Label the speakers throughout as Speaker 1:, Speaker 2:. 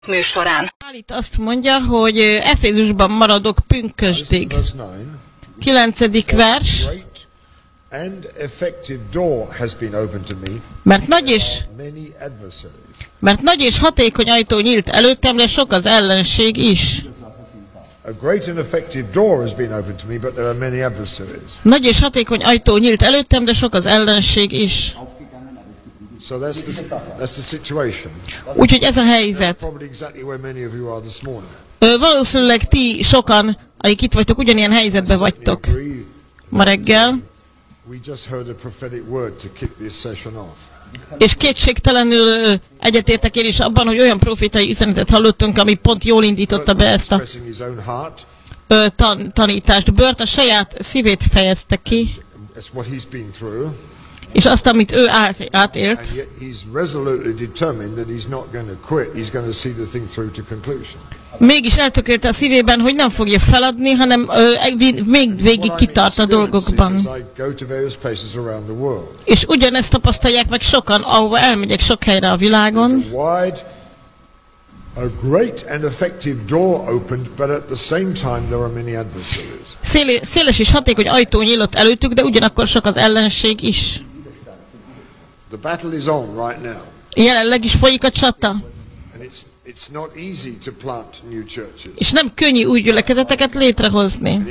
Speaker 1: műsorán.
Speaker 2: Itt azt mondja, hogy Efézusban maradok pünkösdig. 9. vers. Mert nagy és hatékony ajtó nyílt előttem, de sok az ellenség is. Nagy és hatékony ajtó nyílt előttem, de sok az ellenség is.
Speaker 3: So that's the situation.
Speaker 2: Úgyhogy ez a helyzet. Valószínűleg ti sokan, akik itt vagytok, ugyanilyen helyzetben vagytok ma reggel. És kétségtelenül egyetértek én is abban, hogy olyan profétai üzenetet hallottunk, ami pont jól indította be ezt a tanítást. Bört a saját szívét fejezte ki, és azt, amit ő átélt. Mégis eltökélte a szívében, hogy nem fogja feladni, hanem még végig kitart a dolgokban. És ugyanezt tapasztalják meg sokan, ahova elmegyek sok helyre a világon. Széles és hatékony ajtó nyílt előttük, de ugyanakkor sok az ellenség is. Jelenleg is folyik a csata. És nem könnyű új gyülekezeteket létrehozni.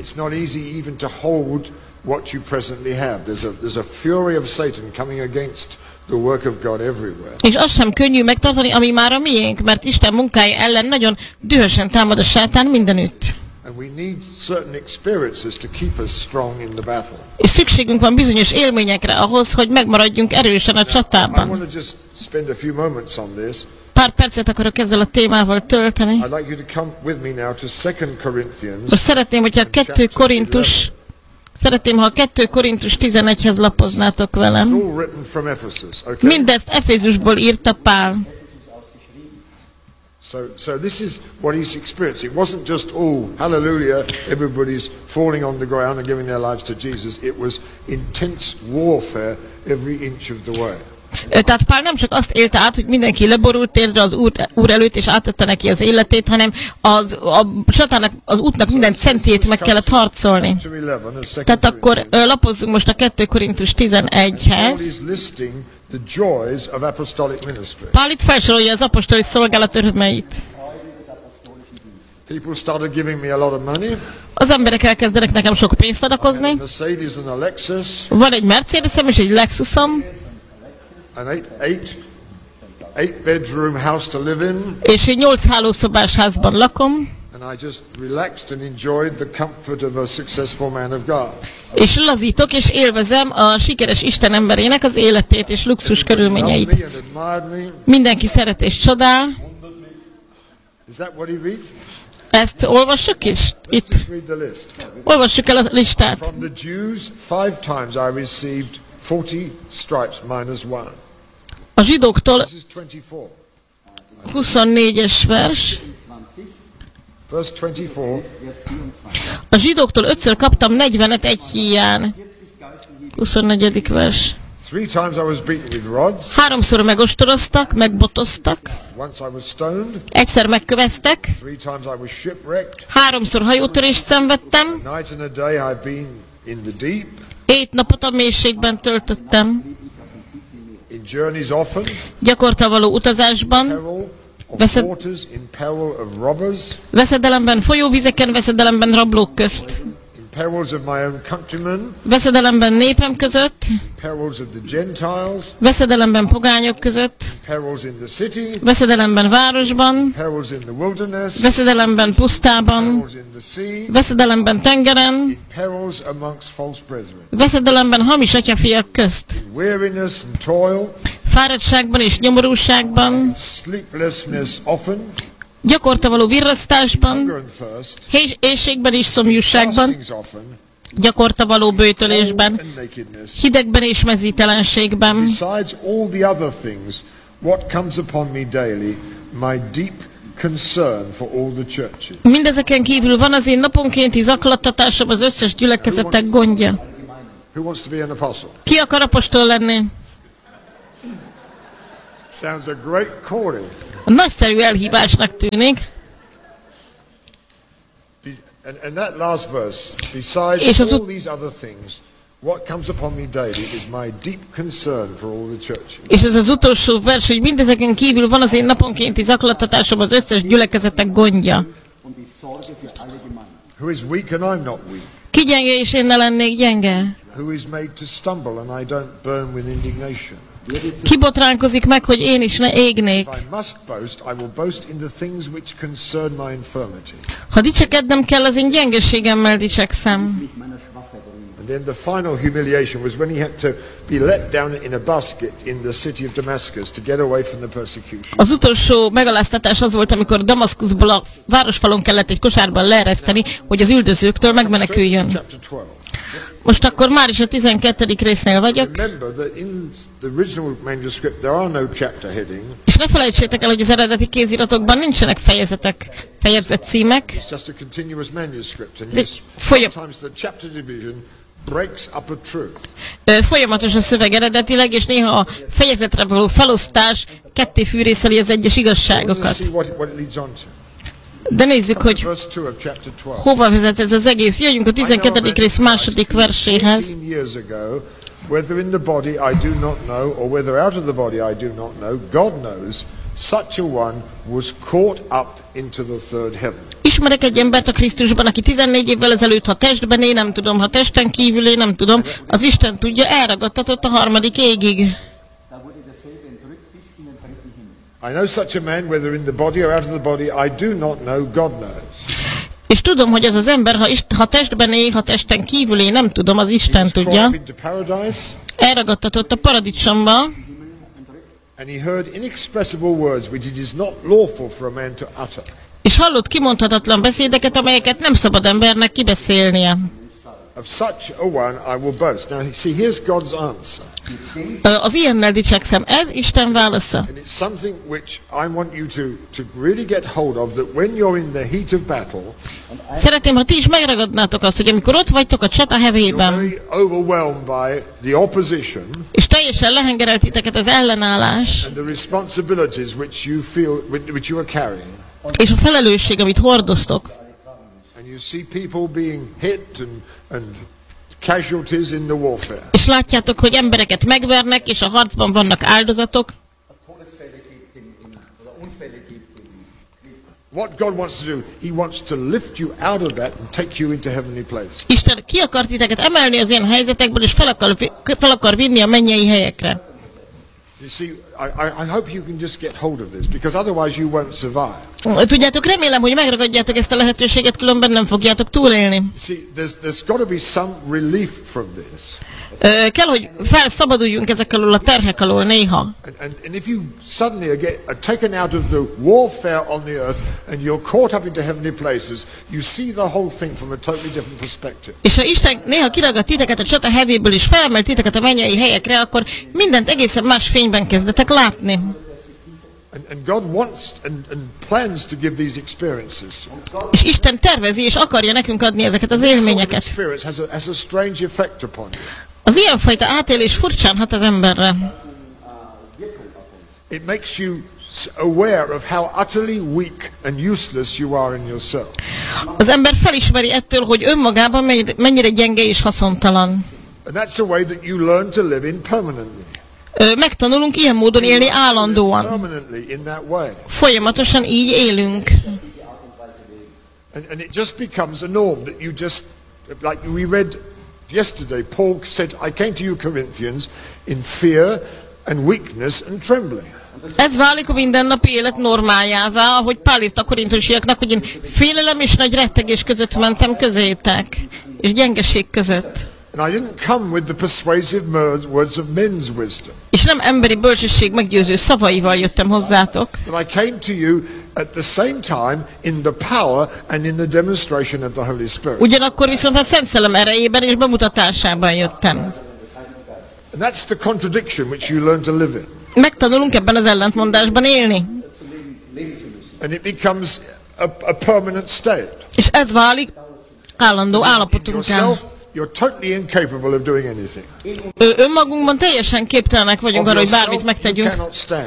Speaker 2: És az sem könnyű megtartani, ami már a miénk, mert Isten munkája ellen nagyon dühösen támad a sátán mindenütt. És szükségünk van bizonyos élményekre ahhoz, hogy megmaradjunk erősen a csatában. Pár percet akarok ezzel a témával tölteni. Most szeretném, hogyha a 2 Korintus 11-hez lapoznátok velem. Mindezt Efézusból írta Pál.
Speaker 3: So this is what he's experienced. It wasn't just, oh, hallelujah, everybody's falling on the ground and giving their lives to Jesus. It was intense warfare every inch of the way.
Speaker 2: Tehát Pál nem csak azt élte át, hogy mindenki leborult térdre az Úr előtt, és átadta neki az életét, hanem az útnak minden centét meg kellett harcolni. Tehát akkor lapozzunk most a 2 Korintus 11-hez. Pál itt felsorolja az apostoli szolgálat örömeit. Az emberek elkezdenek nekem sok pénzt adakozni. Van egy Mercedesem és egy Lexusom. És egy 8 hálószobás házban lakom. És lazítok és élvezem a sikeres Isten emberének az életét és luxus körülményeit. Mindenki szeret és csodál. Ezt olvassuk is? Itt. Olvassuk el a listát.
Speaker 3: 40
Speaker 2: A zsidóktól 24-es vers. A zsidóktól 5-ször kaptam 40-et egy híján. 24. vers. 3-szor megostoroztak, megbotoztak. Egyszer megköveztek. 3-szor hajótörést szenvedtem. 7 napot a mélységben töltöttem. Gyakorta való utazásban, veszedelemben, folyóvizeken, veszedelemben rablók közt, veszedelemben népem között, veszedelemben pogányok között, veszedelemben városban, veszedelemben pusztában, veszedelemben tengeren, veszedelemben hamis atyafiak közt, fáradtságban és nyomorúságban, gyakorta való virrasztásban, éhségben és szomjúságban, gyakorta való böjtölésben, hidegben és mezítelenségben. Mindezeken kívül van az én naponkénti zaklattatásom az összes gyülekezetek gondja. Ki akar apostol lenni? Nagyszerű elhívásnak tűnik.
Speaker 3: And that last verse, besides all these other things, what comes upon me daily is my deep concern for all the churches.
Speaker 2: És ez az utolsó vers, hogy mindezeken kívül van az én naponkénti zaklattatásom az összes gyülekezetek gondja.
Speaker 3: Who is weak and I'm not weak.
Speaker 2: Ki gyenge és én ne lennék gyenge?
Speaker 3: Who is made to stumble and I don't burn with indignation.
Speaker 2: Ki botránkozik meg, hogy én is ne égnék?
Speaker 3: If I must boast, I will boast in the things which concern my infirmity.
Speaker 2: Ha dicsekednem kell, az én gyengeségemmel dicsekszem.
Speaker 3: And then the final humiliation was when he had to be let down in a basket in the city of Damascus to get away from the persecution.
Speaker 2: Az utolsó megaláztatás az volt, amikor Damaszkuszból a városfalon kellett egy kosárban leereszteni, hogy az üldözőktől megmeneküljön. Most akkor már is a 12. résznél vagyok. És ne felejtsétek el, hogy az eredeti kéziratokban nincsenek fejezetek, fejezet címek. Folyamatos a szöveg eredetileg, és néha a fejezetre való felosztás ketté fűrészeli az egyes igazságokat. De nézzük, hogy hova vezet ez az egész. Jöjjünk a 12. rész második verséhez.
Speaker 3: Whether in the body I do not know, or whether out of the body I do not know, God knows, such a one was caught up into the third heaven.
Speaker 2: Ismerek egy embert a Krisztusban, aki 14 évvel ezelőtt, ha testben én nem tudom, ha testen kívül én nem tudom, az Isten tudja, elragadtatott a harmadik égig.
Speaker 3: I know such a man, whether in the body or out of the body, I do not know, God knows.
Speaker 2: És tudom, hogy az az ember, ha testben él, ha testen kívül én nem tudom, az Isten tudja. Elragadtatott a paradicsomba. És hallott kimondhatatlan beszédeket, amelyeket nem szabad embernek kibeszélnie. Az ilyennel dicsekszem, ez Isten válasza. Szeretném, ha ti is megragadnátok azt, hogy amikor ott vagytok a csata hevében, és teljesen lehengerelt titeket az ellenállás, és a felelősség, amit hordoztok, és látjátok, hogy embereket megvernek, és a harcban vannak áldozatok. Isten ki akar titeket emelni az ilyen helyzetekből, és fel akar vinni a mennyei helyekre. Tudjátok, remélem, hogy megragadjátok ezt a lehetőséget, különben nem fogjátok túlélni. Kell, hogy felszabaduljunk ezek alól a terhek alól néha. És ha Isten néha kiragad titeket a csata hevéből, és felemel titeket a mennyei helyekre, akkor mindent egészen más fényben kezdetek látni. És Isten tervezi és akarja nekünk adni ezeket az élményeket. Az ilyenfajta átélés furcsán hat az emberre. Az ember felismeri ettől, hogy önmagában mennyire gyenge és haszontalan. Megtanulunk ilyen módon élni állandóan. Folyamatosan így élünk.
Speaker 3: Yesterday, Paul said, I came to you, Corinthians, in fear and weakness and trembling.
Speaker 2: Ez válik a mindennapi élet normájává, ahogy Pál írt a korintusiaknak, hogy én félelem és nagy rettegés között mentem közétek, és gyengeség között.
Speaker 3: And I didn't come with the persuasive words of men's wisdom.
Speaker 2: És nem emberi bölcsesség meggyőző szavaival jöttem hozzátok.
Speaker 3: But I came to you at the same time in the power and in the demonstration of the Holy Spirit.
Speaker 2: Ugyanakkor viszont a Szent Szellem erejében és bemutatásában jöttem.
Speaker 3: And that's the contradiction which you learn to live in.
Speaker 2: Megtanulunk ebben az ellentmondásban élni.
Speaker 3: And it becomes a permanent state.
Speaker 2: És ez válik állandó állapotunká.
Speaker 3: You're totally incapable of doing anything.
Speaker 2: Önmagunkban teljesen képtelenek vagyunk arra, hogy bármit megtegyünk.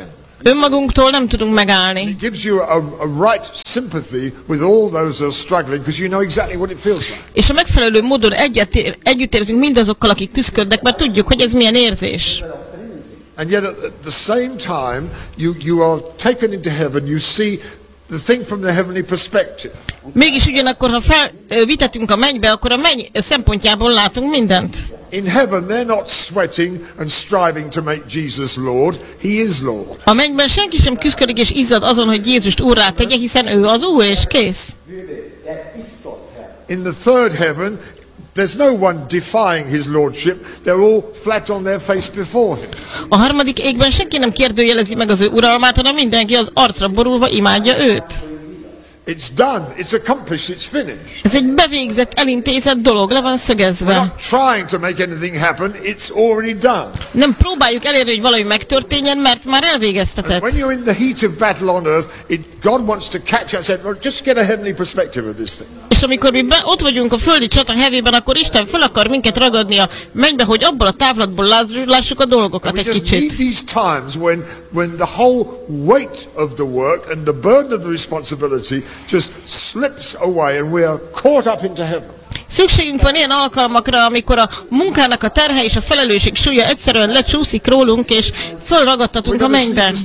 Speaker 2: Önmagunktól nem tudunk megállni.
Speaker 3: It gives you a right sympathy with all those who are struggling, because you know exactly what it feels like.
Speaker 2: És a megfelelő módon együtt érzünk mindazokkal, akik küzdködnek, mert tudjuk, hogy ez milyen érzés.
Speaker 3: And yet at the same time, you are taken into heaven, you see the thing from the heavenly perspective.
Speaker 2: Mégis ugyanakkor, ha felvitetünk a mennybe, akkor a menny szempontjából látunk mindent.
Speaker 3: In heaven, they're not sweating and striving to make Jesus Lord. He is Lord.
Speaker 2: A mennyben senki sem küszködik és izzad azon, hogy Jézust úrrá tegye, hiszen ő az Úr, és kész.
Speaker 3: In the third heaven, there's no one defying his lordship. They're all flat on their face before him.
Speaker 2: A harmadik égben senki nem kérdőjelezi meg az ő uralmát, hanem mindenki az arcra borulva imádja őt.
Speaker 3: It's done. It's accomplished. It's finished.
Speaker 2: Ez egy bevégzett, elintézett dolog, le van
Speaker 3: We're
Speaker 2: szögezve.
Speaker 3: not trying to make anything happen. It's already done.
Speaker 2: Nem próbáljuk elérni, hogy valami megtörténjen, mert már elvégeztetett.
Speaker 3: When you're in the heat of battle on earth, God wants to catch us and just get a heavenly perspective of this thing.
Speaker 2: És amikor mi ott vagyunk a földi csata hevében, akkor Isten fel akar minket ragadni a mennybe, hogy abból a távlatból lássuk a dolgokat egy
Speaker 3: We just need
Speaker 2: kicsit.
Speaker 3: these times when the whole weight of the work and the burden of the responsibility just slips away and we are caught up into heaven.
Speaker 2: Szükségünk van ilyen alkalmakra, amikor a munkának a terhe és a felelősség súlya egyszerűen lecsúszik rólunk, és fölragadtatunk a mennyben.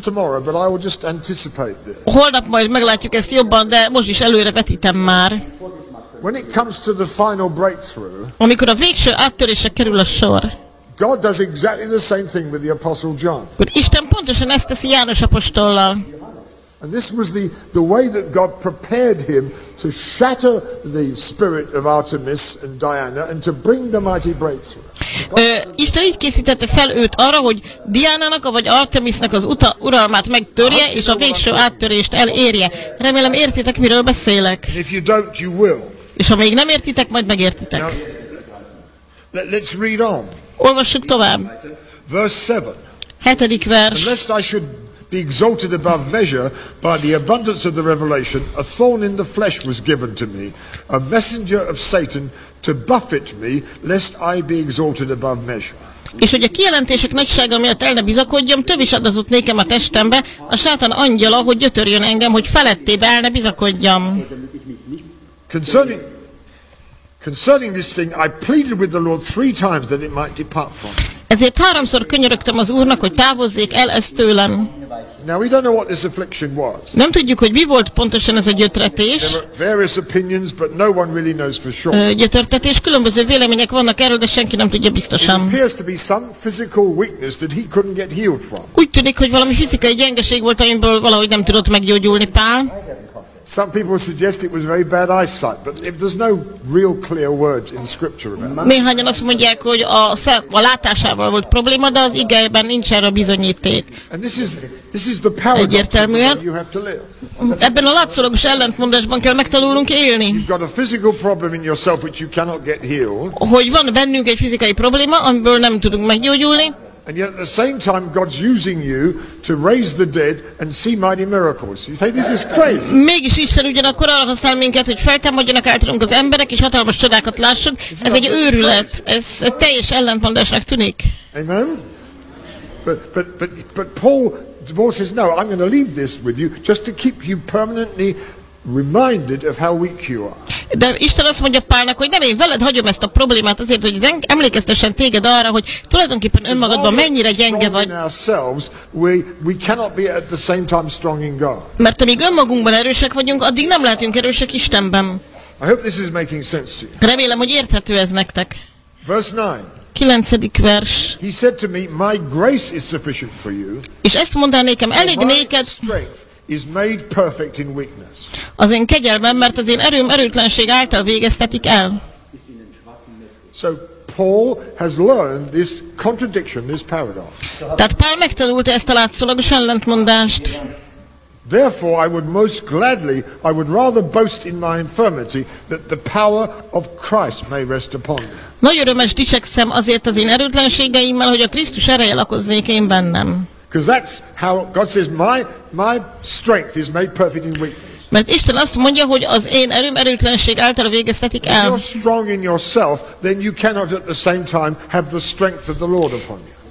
Speaker 2: Holnap majd meglátjuk ezt jobban, de most is előre vetítem már.
Speaker 3: When it comes to the final breakthrough,
Speaker 2: Amikor a végső áttörésre kerül a sor,
Speaker 3: God does exactly the same thing with the Apostle John.
Speaker 2: akkor Isten pontosan ezt teszi János apostollal.
Speaker 3: And this was the way that God prepared him to shatter the spirit of Artemis and Diana and to bring the mighty breakthrough.
Speaker 2: Isten így készítette fel őt arra, hogy Diánának vagy Artemisnak az uralmát megtörje, és a végső áttörést elérje. Remélem értitek, miről beszélek.
Speaker 3: And if you don't, you will.
Speaker 2: És ha még nem értitek, majd megértitek.
Speaker 3: Now, let's read on.
Speaker 2: Olvassuk tovább.
Speaker 3: Verse 7.
Speaker 2: 7. vers.
Speaker 3: Lest I should be exalted above measure by the abundance of the revelation, a thorn in the flesh was given to me, a messenger of Satan to buffet me, lest I be exalted above measure.
Speaker 2: És hogy a kijelentések nagysága miatt el ne bizakodjam, tövis adatot nékem a testembe, a sátán angyala, hogy gyötörjön engem, hogy felettébe el ne bizakodjam.
Speaker 3: Concerning this thing, I pleaded with the Lord 3 times that it might depart from me.
Speaker 2: Ezért 3-szor könyörögtem az Úrnak, hogy távozzék el ezt tőlem.
Speaker 3: Now we don't know what this affliction was.
Speaker 2: Nem tudjuk, hogy mi volt pontosan ez a gyötretés.
Speaker 3: There are various opinions, but no one really knows for sure.
Speaker 2: Gyötörtetés, különböző vélemények vannak erről, de senki nem tudja
Speaker 3: It
Speaker 2: biztosan.
Speaker 3: appears to be some physical weakness that he couldn't get healed from.
Speaker 2: Úgy tűnik, hogy valami fizikai gyengeség volt, amiből valahogy nem tudott meggyógyulni Pál.
Speaker 3: Some people suggest it was very bad eyesight, but there's no real clear word in Scripture about it.
Speaker 2: Néhányan azt mondják, hogy a látásával volt probléma, de az igében nincs erre bizonyíték.
Speaker 3: And this is the paradox
Speaker 2: Egyértelműen.
Speaker 3: that you have to live.
Speaker 2: Ebben a látszólagos ellentmondásban kell megtanulnunk élni.
Speaker 3: You've got a physical problem in yourself which you cannot get healed,
Speaker 2: Hogy van bennünk egy fizikai probléma, amiből nem tudunk meggyógyulni,
Speaker 3: and yet at the same time God's using you to raise the dead and see mighty miracles. You say this is crazy.
Speaker 2: mégis Isten ugyanakkor arra használ minket, hogy feltámadjanak általunk az emberek, és hatalmas csodákat lássuk. Ez egy őrület, ez egy teljes ellentmondásnak tűnik.
Speaker 3: Amen? But Paul says, no, I'm going to leave this with you just to keep you permanently reminded of how weak you are.
Speaker 2: De Isten azt mondja Pálnak, hogy nem, én veled hagyom ezt a problémát azért, hogy emlékeztessen téged arra, hogy tulajdonképpen önmagadban mennyire gyenge vagy.
Speaker 3: We cannot be at the same time strong in God.
Speaker 2: Mert amíg önmagunkban erősek vagyunk, addig nem lehetünk erősek Istenben.
Speaker 3: I hope this is making sense to you.
Speaker 2: Remélem, hogy érthető ez nektek.
Speaker 3: Verse 9.
Speaker 2: 9. vers.
Speaker 3: He said to me, my grace is sufficient for you.
Speaker 2: És ezt mondta nékem, elég
Speaker 3: My
Speaker 2: néked
Speaker 3: strength is made perfect in weakness.
Speaker 2: az én kegyelmem, mert az én erőm erőtlenség által végeztetik el.
Speaker 3: So Paul has learned this contradiction, this paradox.
Speaker 2: Tehát Pál megtanulta ezt a látszólagos ellentmondást.
Speaker 3: Therefore I would most gladly, I would rather boast in my infirmity, that the power of Christ may rest upon me.
Speaker 2: Nagy örömes dicsekszem azért az én erőtlenségeimmel, hogy a Krisztus ereje lakozzék én bennem.
Speaker 3: Because that's how God says, my strength is made perfect in weakness.
Speaker 2: Mert Isten azt mondja, hogy az én erőm erőtlenség által végeztetik
Speaker 3: If
Speaker 2: el.
Speaker 3: you're strong in yourself, then you cannot at the same time have the strength of the Lord upon you.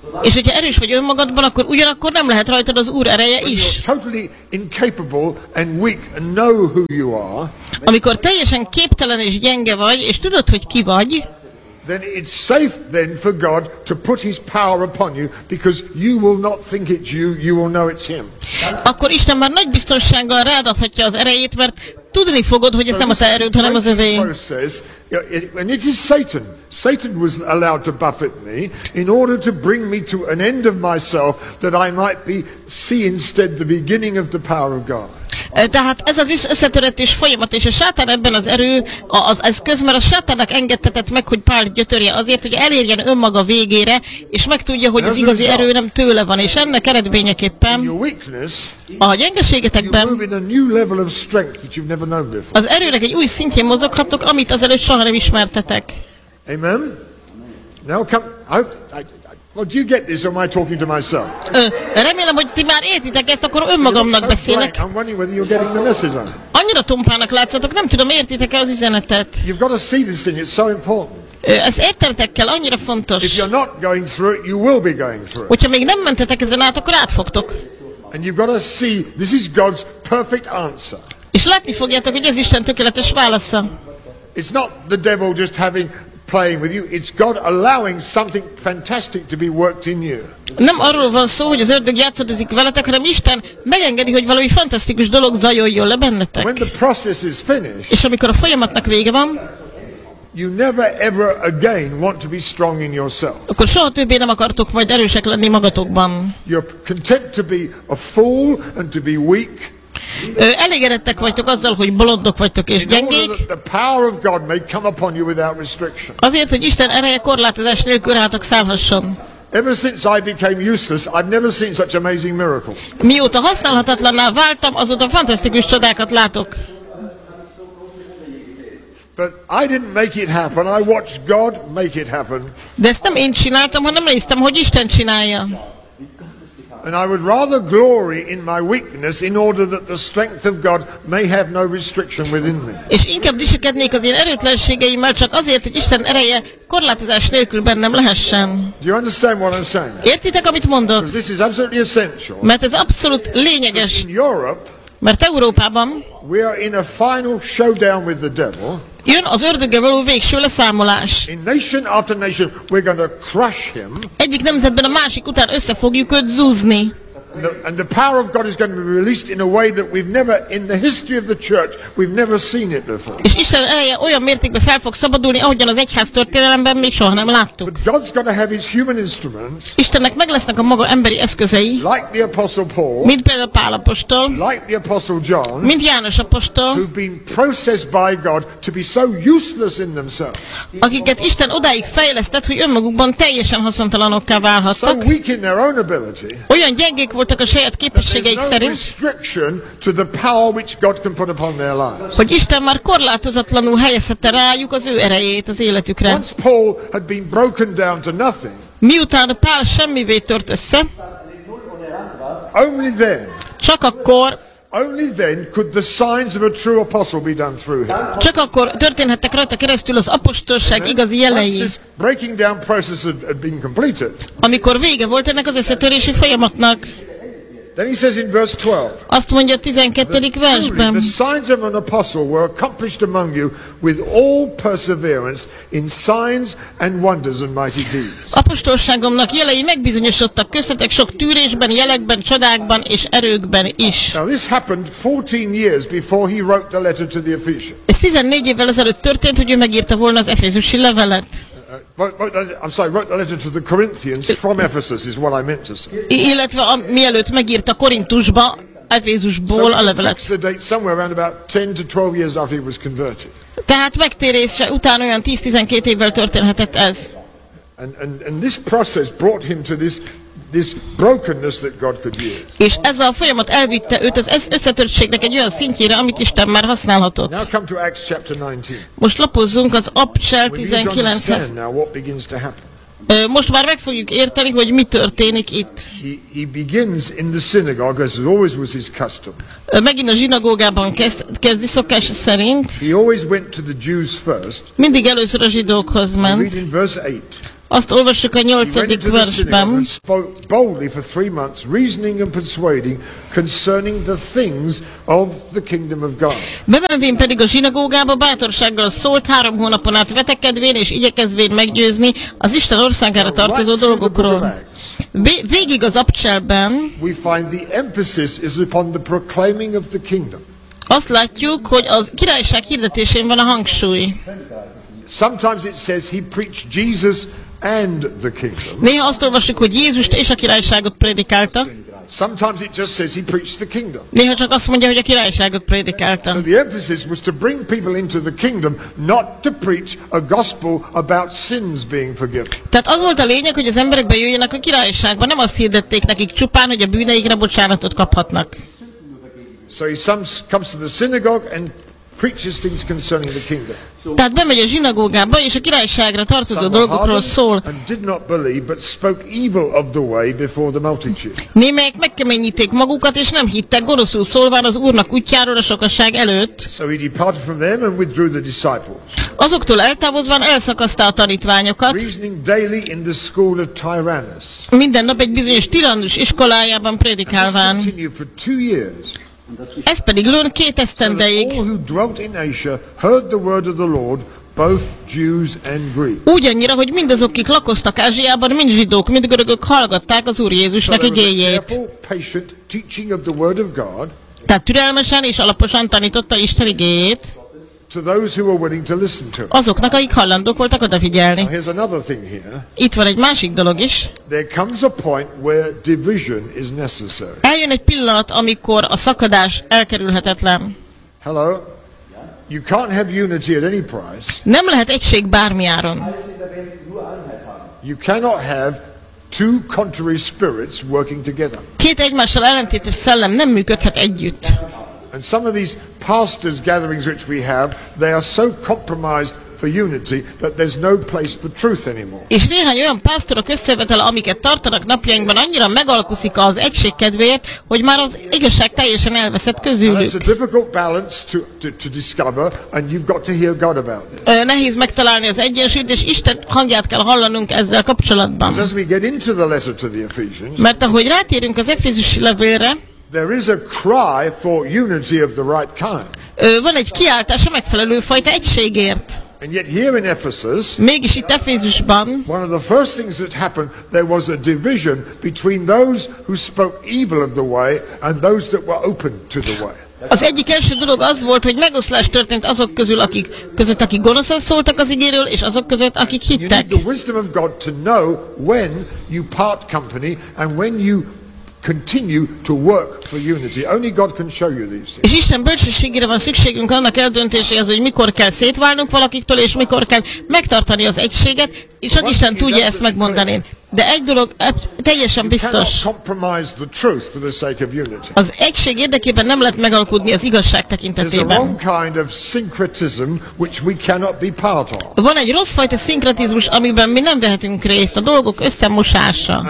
Speaker 2: És hogyha erős vagy önmagadban, akkor ugyanakkor nem lehet rajtad az Úr ereje is.
Speaker 3: Totally incapable and weak and know who you are.
Speaker 2: Amikor teljesen képtelen és gyenge vagy, és tudod, hogy ki vagy,
Speaker 3: then it's safe then for God to put his power upon you, because you will not think it's you, you will know it's him.
Speaker 2: Akkor Isten már nagy biztonsággal rád adhatja az erejét, mert tudni fogod, hogy ez nem a te erőd, hanem az övé.
Speaker 3: And it is Satan. Satan was allowed to buffet me in order to bring me to an end of myself, that I might see instead the beginning of the power of God.
Speaker 2: Tehát ez az összetöretés folyamat, és a sátán ebben az erő, az eszköz, mert a sátánnak engedtetett meg, hogy Pált gyötörje azért, hogy elérjen önmaga végére, és megtudja, hogy az igazi erő nem tőle van, és ennek eredményeképpen a gyengeségetekben az erőnek egy új szintjén mozoghatok, amit azelőtt soha nem ismertetek.
Speaker 3: Amen. Now come, well, do you get this, or am I talking to myself?
Speaker 2: Remélem, hogy ti már értitek ezt, akkor önmagamnak beszélek.
Speaker 3: I'm wondering whether you're getting the message on.
Speaker 2: Annyira tompának látszatok, nem tudom, értitek-e az üzenetet?
Speaker 3: You've got to see this thing, it's so important.
Speaker 2: Ezt értenetek kell, annyira fontos.
Speaker 3: If you're not going through it, you will be going through it.
Speaker 2: Hogyha még nem mentetek ezen át, akkor átfogtok.
Speaker 3: And you've got to see, this is God's perfect answer.
Speaker 2: És látni fogjátok, hogy ez Isten tökéletes válasza.
Speaker 3: It's not the devil just playing with you, it's God allowing something fantastic to be worked in you.
Speaker 2: Nem arról van szó, hogy az ördög játszadozik veletek, hanem Isten megengedi, hogy valami fantasztikus dolog zajoljon le bennetek.
Speaker 3: When the process is finished,
Speaker 2: és amikor a folyamatnak vége van,
Speaker 3: you never ever again want to be strong in yourself.
Speaker 2: Akkor soha többé nem akartok majd erősek lenni magatokban.
Speaker 3: You're content to be a fool and to be weak.
Speaker 2: Elégedettek vagytok azzal, hogy bolondok vagytok és gyengék. Azért, hogy Isten ereje korlátozás nélkül rátok szállhasson.
Speaker 3: Ever since I became useless, I've never seen such amazing miracle.
Speaker 2: Mióta használhatatlanná váltam, azóta fantasztikus csodákat látok.
Speaker 3: But I didn't make it happen. I watched God make it happen.
Speaker 2: De ezt nem én csináltam, hanem néztem, hogy Isten csinálja.
Speaker 3: And I would rather glory in my weakness in order that the strength of God may have no restriction within me.
Speaker 2: És inkább dicsőkednék az én erőtlenségeimmel csak azért, hogy Isten ereje korlátozás nélkül bennem lehessen.
Speaker 3: Do you understand what I'm saying?
Speaker 2: Értitek, amit mondok?
Speaker 3: This is absolutely essential.
Speaker 2: Mert ez abszolút lényeges.
Speaker 3: In Europe,
Speaker 2: mert Európában
Speaker 3: we are in a final showdown with the devil.
Speaker 2: Jön az ördöggel való végső leszámolás.
Speaker 3: In nation after nation, we're going to crush him.
Speaker 2: Egyik nemzetben a másik után össze fogjuk őt zúzni.
Speaker 3: And the power of God is going to be released in a way that we've never, in the history of the church, we've never seen it before.
Speaker 2: És Isten ereje olyan mértékben fel fog szabadulni, ahogyan az egyház történelemben még soha nem láttuk.
Speaker 3: But God's going to have his human instruments.
Speaker 2: Istennek meg lesznek a maga emberi eszközei.
Speaker 3: Like the Apostle Paul.
Speaker 2: Mint például Pál apostol.
Speaker 3: Like the Apostle John.
Speaker 2: Mint János apostol.
Speaker 3: Who've been processed by God to be so useless in themselves.
Speaker 2: Akiket Isten odáig fejlesztett, hogy önmagukban teljesen haszontalanokká válhattak.
Speaker 3: So weak in their own ability.
Speaker 2: Olyan gyengék voltak a saját képességeik szerint, hogy Isten már korlátozatlanul helyezhette rájuk az ő erejét az életükre. Miután Pál semmivé tört össze, csak akkor történhettek rajta keresztül az apostolság igazi jelei. Amikor vége volt ennek az összetörési folyamatnak.
Speaker 3: Then he says in verse 12.
Speaker 2: Azt mondja a 12. versben.
Speaker 3: The signs of an apostle were accomplished among you with all perseverance in signs and wonders and mighty deeds.
Speaker 2: Apostolságomnak jelei megbizonyosodtak köztetek sok tűrésben, jelekben, csodákban és erőkben is.
Speaker 3: Now this happened 14 years before he wrote the letter to the Ephesians.
Speaker 2: Ez 14 évvel ezelőtt történt, hogy ő megírta volna az efézusi levelet.
Speaker 3: Wrote the letter to the Corinthians from Ephesus is what I meant to say.
Speaker 2: Illetve mielőtt megírta Korintusba, Efézusból a levelet.
Speaker 3: Somewhere around about 10 to 12 years after he was converted.
Speaker 2: Tehát megtérése után olyan 10-12 évvel történhetett ez.
Speaker 3: And this process brought him to this brokenness that God could use.
Speaker 2: És ez a folyamat elvitte őt az összetörtségnek egy olyan szintjére, amit Isten már használhatott.
Speaker 3: Now come to Acts chapter 19.
Speaker 2: Most lapozzunk az Apostol 19-hez. Most már meg fogjuk érteni, hogy mi történik itt.
Speaker 3: He begins in the synagogue, as always was his custom.
Speaker 2: Megint a zsinagógában kezdi szokása szerint.
Speaker 3: He always went to the Jews first.
Speaker 2: Mindig először a zsidókhoz ment.
Speaker 3: Read in verse 8.
Speaker 2: Azt olvassuk a
Speaker 3: He went
Speaker 2: 8.
Speaker 3: into the synagogue
Speaker 2: versben.
Speaker 3: and spoke boldly for 3 months, reasoning and persuading concerning the things of the kingdom of God.
Speaker 2: Bemenvén pedig a zsinagógába bátorsággal szólt 3 hónapon át vetekedvén és igyekezvén meggyőzni az Isten országára tartozó dolgokról. Végig az abcselben
Speaker 3: We find the emphasis is upon the proclaiming of the kingdom.
Speaker 2: azt látjuk, hogy az királyság hirdetésén van a hangsúly.
Speaker 3: Sometimes it says he preached Jesus and the kingdom.
Speaker 2: Néha azt olvassuk, hogy Jézust és a királyságot prédikálta.
Speaker 3: Sometimes it just says he preached the kingdom.
Speaker 2: Néha csak azt mondja, hogy a királyságot prédikálta.
Speaker 3: So the emphasis was to bring people into the kingdom, not to preach a gospel about sins being forgiven.
Speaker 2: Tehát az volt a lényeg, hogy az emberek bejöjjenek a királyságba, nem azt hirdették nekik csupán, hogy a bűneikre bocsánatot kaphatnak.
Speaker 3: So he comes to the synagogue and preaches things concerning the kingdom.
Speaker 2: Tehát bemegy a zsinagógába, és a királyságra tartozó dolgokról szól.
Speaker 3: And did not believe, but spoke evil of the way before the multitude.
Speaker 2: Némelyek megkeményíték magukat, és nem hittek, gonoszul szólván az Úrnak útjáról a sokaság előtt.
Speaker 3: So he departed from them and withdrew the disciples,
Speaker 2: Azoktól eltávozván elszakaszta a tanítványokat.
Speaker 3: reasoning daily in the school of Tyrannus.
Speaker 2: Minden nap egy bizonyos tirannus iskolájában
Speaker 3: This
Speaker 2: prédikálván.
Speaker 3: continued for 2 years.
Speaker 2: Ez pedig lőn 2
Speaker 3: So that
Speaker 2: esztendeig.
Speaker 3: all who dwelt in Asia heard the word of the Lord, both Jews and Greeks.
Speaker 2: Ugyannyira, hogy mindazok, akik lakoztak Ázsiában, mind zsidók, mind görögök hallgatták az Úr
Speaker 3: So
Speaker 2: Jézusnak
Speaker 3: there was a
Speaker 2: igéjét.
Speaker 3: careful, patient teaching of the word of God
Speaker 2: Tehát türelmesen és alaposan tanította Isten igéjét
Speaker 3: to those who were willing to listen to it.
Speaker 2: azoknak, akik hajlandók voltak odafigyelni.
Speaker 3: Now here's another thing here.
Speaker 2: Itt van egy másik dolog is.
Speaker 3: There comes a point where division is necessary.
Speaker 2: Eljön egy pillanat, amikor a szakadás elkerülhetetlen.
Speaker 3: Hello? You can't have unity at any price.
Speaker 2: Nem lehet egység bármi áron.
Speaker 3: You cannot have two contrary spirits working together.
Speaker 2: 2 egymással ellentétes szellem nem működhet együtt.
Speaker 3: And some of these pastors' gatherings which we have, they are so compromised for unity that there's no place for truth anymore.
Speaker 2: És néhány olyan pásztorok összevetele, amiket tartanak napjainkban, annyira megalkuszik az egység kedvéért, hogy már az igazság teljesen elveszett
Speaker 3: And
Speaker 2: közülük.
Speaker 3: it's a difficult balance to discover, and you've got to hear God about this.
Speaker 2: Nehéz megtalálni az egyensúlyt, és Isten hangját kell hallanunk ezzel kapcsolatban.
Speaker 3: As we get into the letter to the Ephesians,
Speaker 2: Mert ahogy rátérünk az Efézusi levélre,
Speaker 3: there is a cry for unity of the right kind.
Speaker 2: van egy kiáltás a megfelelő fajta egységért.
Speaker 3: And yet here in Ephesus,
Speaker 2: Mégis itt Efézusban
Speaker 3: one of the first things that happened, there was a division between those who spoke evil of the way and those that were open to the way.
Speaker 2: az egyik első dolog az volt, hogy megoszlás történt azok közül, akik gonoszan szóltak az igéről, és azok között, akik
Speaker 3: You
Speaker 2: hittek.
Speaker 3: need the wisdom of God to know when you part company and when you continue to work for unity. Only God can show you these things.
Speaker 2: És Isten bölcsességére van szükségünk annak eldöntéséhez, hogy mikor kell szétválnunk valakiktől, és mikor kell megtartani az egységet, és csak Isten tudja ezt megmondani. De egy dolog teljesen
Speaker 3: Cannot
Speaker 2: biztos,
Speaker 3: compromise the truth for the sake of unity.
Speaker 2: az egység érdekében nem lehet megalkudni az igazság
Speaker 3: There's a
Speaker 2: tekintetében.
Speaker 3: wrong kind of syncretism which we cannot be part of.
Speaker 2: Van egy rossz fajta szinkretizmus, amiben mi nem vehetünk részt, a dolgok összemosása.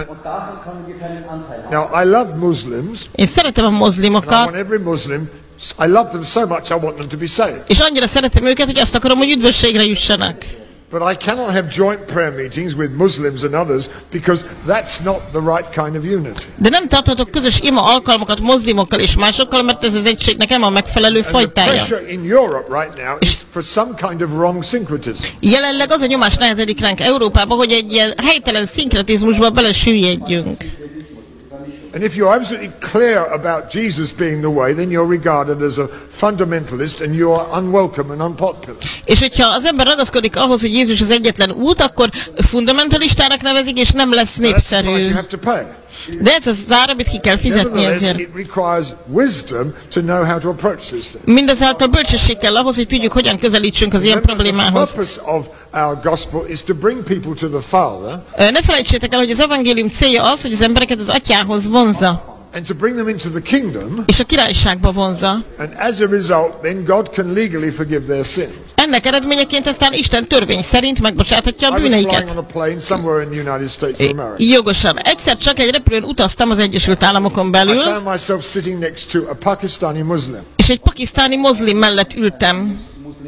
Speaker 3: Now, I love Muslims.
Speaker 2: Én szeretem a
Speaker 3: And I
Speaker 2: mozlimokat,
Speaker 3: want every Muslim, I love them so much, I want them to be saved.
Speaker 2: és annyira szeretem őket, hogy azt akarom, hogy üdvösségre jussanak.
Speaker 3: But I cannot have joint prayer meetings with Muslims and others because that's not the right kind of unity.
Speaker 2: De nem tarthatok közös ima alkalmakat mozlimokkal és másokkal, mert ez az egységnek nem a megfelelő
Speaker 3: And the
Speaker 2: fajtája.
Speaker 3: pressure in Europe right now is for some kind of wrong syncretism.
Speaker 2: Jelenleg az a nyomás nehezedik ránk Európában, hogy egy ilyen helytelen szinkretizmusba belesüllyedjünk.
Speaker 3: And if you're absolutely clear about Jesus being the way, then you're regarded as a fundamentalist and you're unwelcome and unpopular.
Speaker 2: És hogyha az ember ragaszkodik ahhoz, hogy Jézus az egyetlen út, akkor fundamentalistának nevezik, és nem lesz
Speaker 3: That's the price
Speaker 2: népszerű.
Speaker 3: you have to pay.
Speaker 2: De ez az ár, amit ki kell fizetni
Speaker 3: Nevertheless,
Speaker 2: ezért.
Speaker 3: it requires wisdom to know how to approach this thing.
Speaker 2: Mindezáltal bölcsesség kell ahhoz, hogy tudjuk, hogyan közelítsünk az ilyen
Speaker 3: Remember, the
Speaker 2: problémához.
Speaker 3: purpose of our gospel is to bring people to the Father
Speaker 2: Ne felejtsétek el, hogy az evangélium célja az, hogy az embereket az atyához vonzza,
Speaker 3: and to bring them into the kingdom,
Speaker 2: és a királyságba vonzza.
Speaker 3: and as a result, then God can legally forgive their sin.
Speaker 2: Ennek eredményeként aztán Isten törvény szerint megbocsátatja a
Speaker 3: I was flying
Speaker 2: bűneiket.
Speaker 3: on a plane somewhere in the United States of America.
Speaker 2: Jogosan. Egyszer csak egy repülőn utaztam az Egyesült Államokon
Speaker 3: I
Speaker 2: belül,
Speaker 3: found myself sitting next to a Pakistani Muslim.
Speaker 2: és egy pakisztáni mozlim mellett ültem.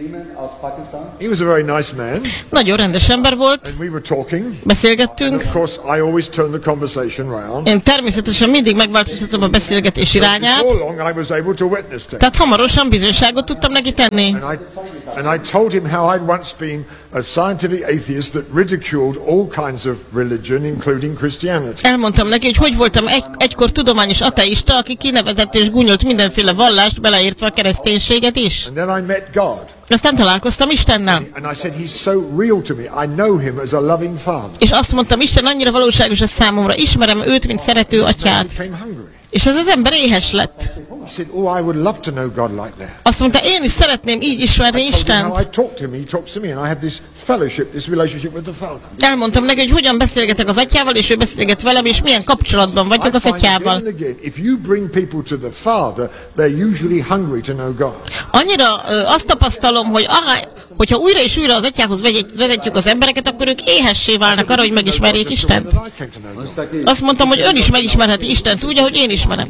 Speaker 3: He was a very nice man,
Speaker 2: Nagyon rendes ember volt,
Speaker 3: and we were talking.
Speaker 2: beszélgettünk.
Speaker 3: Of course, I always turn the conversation round.
Speaker 2: Én természetesen mindig megváltoztatom a beszélgetés irányát,
Speaker 3: Before long, I was able to witness to him.
Speaker 2: tehát hamarosan bizonyságot tudtam neki tenni.
Speaker 3: And I told him how I'd once been a scientific atheist that ridiculed all kinds of religion, including Christianity.
Speaker 2: Elmondtam neki, hogy voltam egykor tudományos ateista, aki kinevetett és gúnyolt mindenféle vallást, beleértve a kereszténységet is.
Speaker 3: And then I met God.
Speaker 2: Aztán találkoztam Istennel.
Speaker 3: And I said, he's so real to me. I know him as a loving father.
Speaker 2: És azt mondtam, Isten annyira valóságos a számomra, ismerem őt, mint szerető atyát.
Speaker 3: Became hungry.
Speaker 2: És ez az ember éhes lett.
Speaker 3: I said, oh, I would love to know God like that.
Speaker 2: Azt mondta, én is szeretném így ismerni
Speaker 3: How
Speaker 2: Istent.
Speaker 3: I talk to him, he talks to me, and I have this fellowship, this relationship with the Father.
Speaker 2: Elmondtam neki, hogy hogyan beszélgetek az atyával, és ő beszélget velem, és milyen kapcsolatban vagyok az atyával.
Speaker 3: Again, if you bring people to the Father, they're usually hungry to know God.
Speaker 2: Annyira azt tapasztalom, hogy hogyha újra és újra az atyához vezetjük az embereket, akkor ők éhessé válnak arra, hogy megismerjék Istent. Azt mondtam, hogy ön is megismerheti Istent úgy, ahogy én ismerem.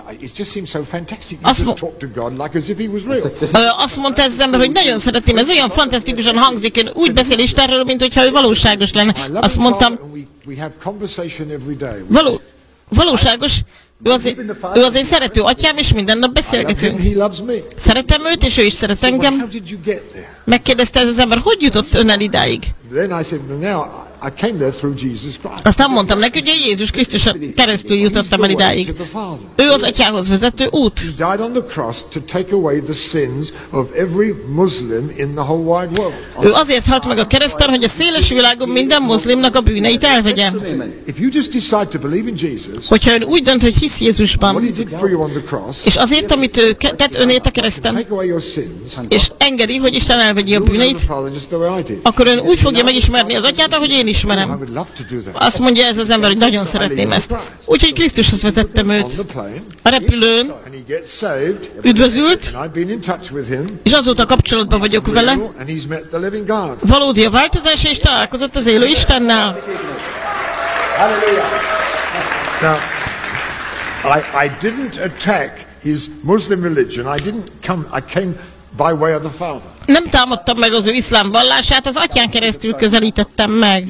Speaker 2: Azt mondta ez az ember, hogy nagyon szeretném, ez olyan fantasztikusan hangzik, én úgy beszél Istenről, mint hogyha ő valóságos lenne. Azt mondtam, valóságos, ő az én szerető atyám, és minden nap beszélgetünk. Szeretem őt, és ő is szeret engem. Megkérdezte ez az ember, hogy jutott ön el idáig? Aztán mondtam neki, hogy Jézus Krisztuson keresztül jutottam el idáig. Ő az atyához vezető út. Ő azért halt meg a kereszten, hogy a széles világon minden muszlimnak a bűneit elvegye. Hogyha ön úgy dönt, hogy hisz Jézusban, és azért, amit ő tett önét a kereszten, és engedi, hogy Isten elvegye a bűneit, akkor ön úgy fogja megismerni az atyát, ahogy én ismerem. Azt mondja ez az ember, hogy nagyon szeretném ezt. Úgyhogy Krisztushoz vezettem őt. A repülőn üdvözült, és azóta kapcsolatban vagyok vele. Valódi a változás, és találkozott az élő Istennel.
Speaker 3: Now, I didn't attack his Muslim religion. I came by way of the Father.
Speaker 2: Nem támadtam meg az ő iszlám vallását, az atyán keresztül közelítettem meg.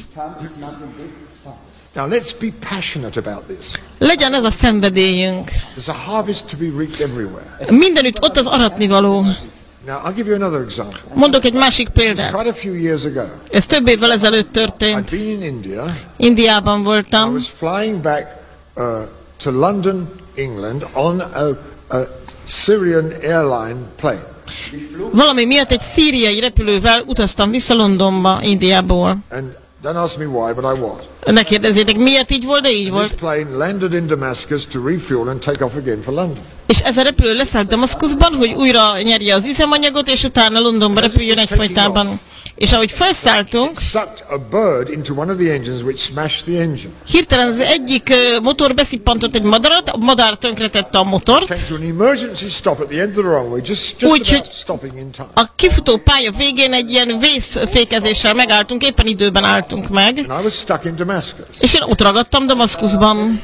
Speaker 3: Now let's be passionate about this.
Speaker 2: Legyen ez a szenvedélyünk.
Speaker 3: There's a harvest to be reaped everywhere.
Speaker 2: Mindenütt ott az aratnivaló.
Speaker 3: Now I'll give you another example.
Speaker 2: Mondok egy másik példát.
Speaker 3: Quite a few years ago.
Speaker 2: Ez több évvel ezelőtt történt.
Speaker 3: I'd been in India.
Speaker 2: Indiában
Speaker 3: I
Speaker 2: voltam.
Speaker 3: was flying back to London, England on a Syrian airline plane.
Speaker 2: Valami miatt egy szíriai repülővel utaztam vissza Londonba, Indiából.
Speaker 3: And don't ask me why, but I was.
Speaker 2: Ne kérdezzétek, miért így volt, de így
Speaker 3: This
Speaker 2: volt.
Speaker 3: plane landed in Damascus to refuel and take off again for London.
Speaker 2: És ez a repülő leszállt Damaszkuszban, hogy újra nyerje az üzemanyagot, és utána Londonba repüljön egyfolytában. És ahogy felszálltunk,
Speaker 3: Sucked a bird into one of the engines which smashed the engine.
Speaker 2: hirtelen az egyik motor beszippantott egy madarat, a madár tönkretette a motort.
Speaker 3: Came to an emergency stop at the end of the runway, just
Speaker 2: Úgy, hogy
Speaker 3: about stopping in time.
Speaker 2: a kifutó pálya végén egy ilyen vészfékezéssel megálltunk, éppen időben álltunk meg,
Speaker 3: And I was stuck in Damascus.
Speaker 2: és én ott ragadtam Damaszkuszban.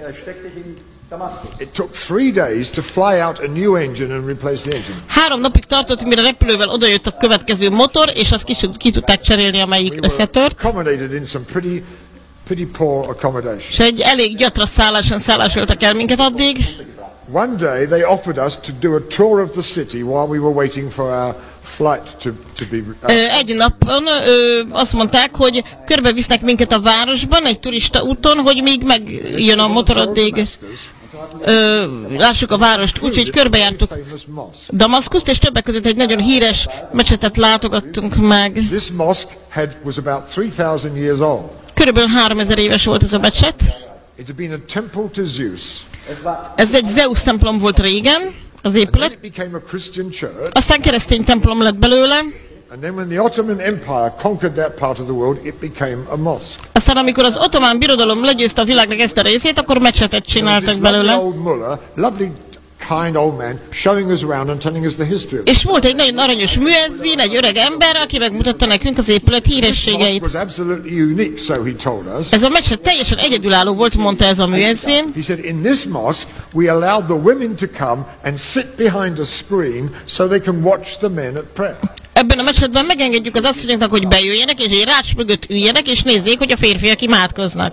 Speaker 3: It took 3 days to fly out a new engine and replace the engine.
Speaker 2: 3 napig tartott, mire repülővel odajött a következő motor, és azt ki tudták cserélni, amelyik összetört.
Speaker 3: Accommodated in some pretty poor accommodation.
Speaker 2: És egy elég gyatra szálláson szállásoltak el minket addig.
Speaker 3: One day they offered us to do a tour of the city while we were waiting for our flight to be...
Speaker 2: Egy napon azt mondták, hogy körbevisznek minket a városban, egy turista úton, hogy még megjön a motor addig. Lássuk a várost, úgyhogy körbejártuk Damaszkuszt, és többek között egy nagyon híres mecsetet látogattunk meg.
Speaker 3: This mosque was about 3000 years old.
Speaker 2: Körülbelül 3000 éves volt ez a mecset.
Speaker 3: It had been a temple to Zeus.
Speaker 2: Ez egy Zeus templom volt régen, az
Speaker 3: And then
Speaker 2: épület.
Speaker 3: it became a Christian church.
Speaker 2: Aztán keresztény templom lett belőle.
Speaker 3: And then when the Ottoman Empire conquered that part of the world, it became a mosque.
Speaker 2: Aztán amikor az ottomán birodalom legyőzte a világnak ezt a részét, akkor mecsetet csináltak belőle.
Speaker 3: Old mullah, lovely, kind old man, showing us around and telling us the history of it.
Speaker 2: És volt egy nagyon aranyos műezzin, egy öreg ember, aki megmutatta nekünk az épület
Speaker 3: This mosque
Speaker 2: hírességeit.
Speaker 3: was absolutely unique, so he told us.
Speaker 2: Ez a mecset teljesen egyedülálló volt, mondta ez a műezzin.
Speaker 3: He said, in this mosque, we allowed the women to come and sit behind a screen so they can watch the men at prayer.
Speaker 2: Ebben a esetben megengedjük az asszonyoknak, hogy bejöjjenek, és egy rács mögött üljenek, és nézzék, hogy a férfiak imádkoznak.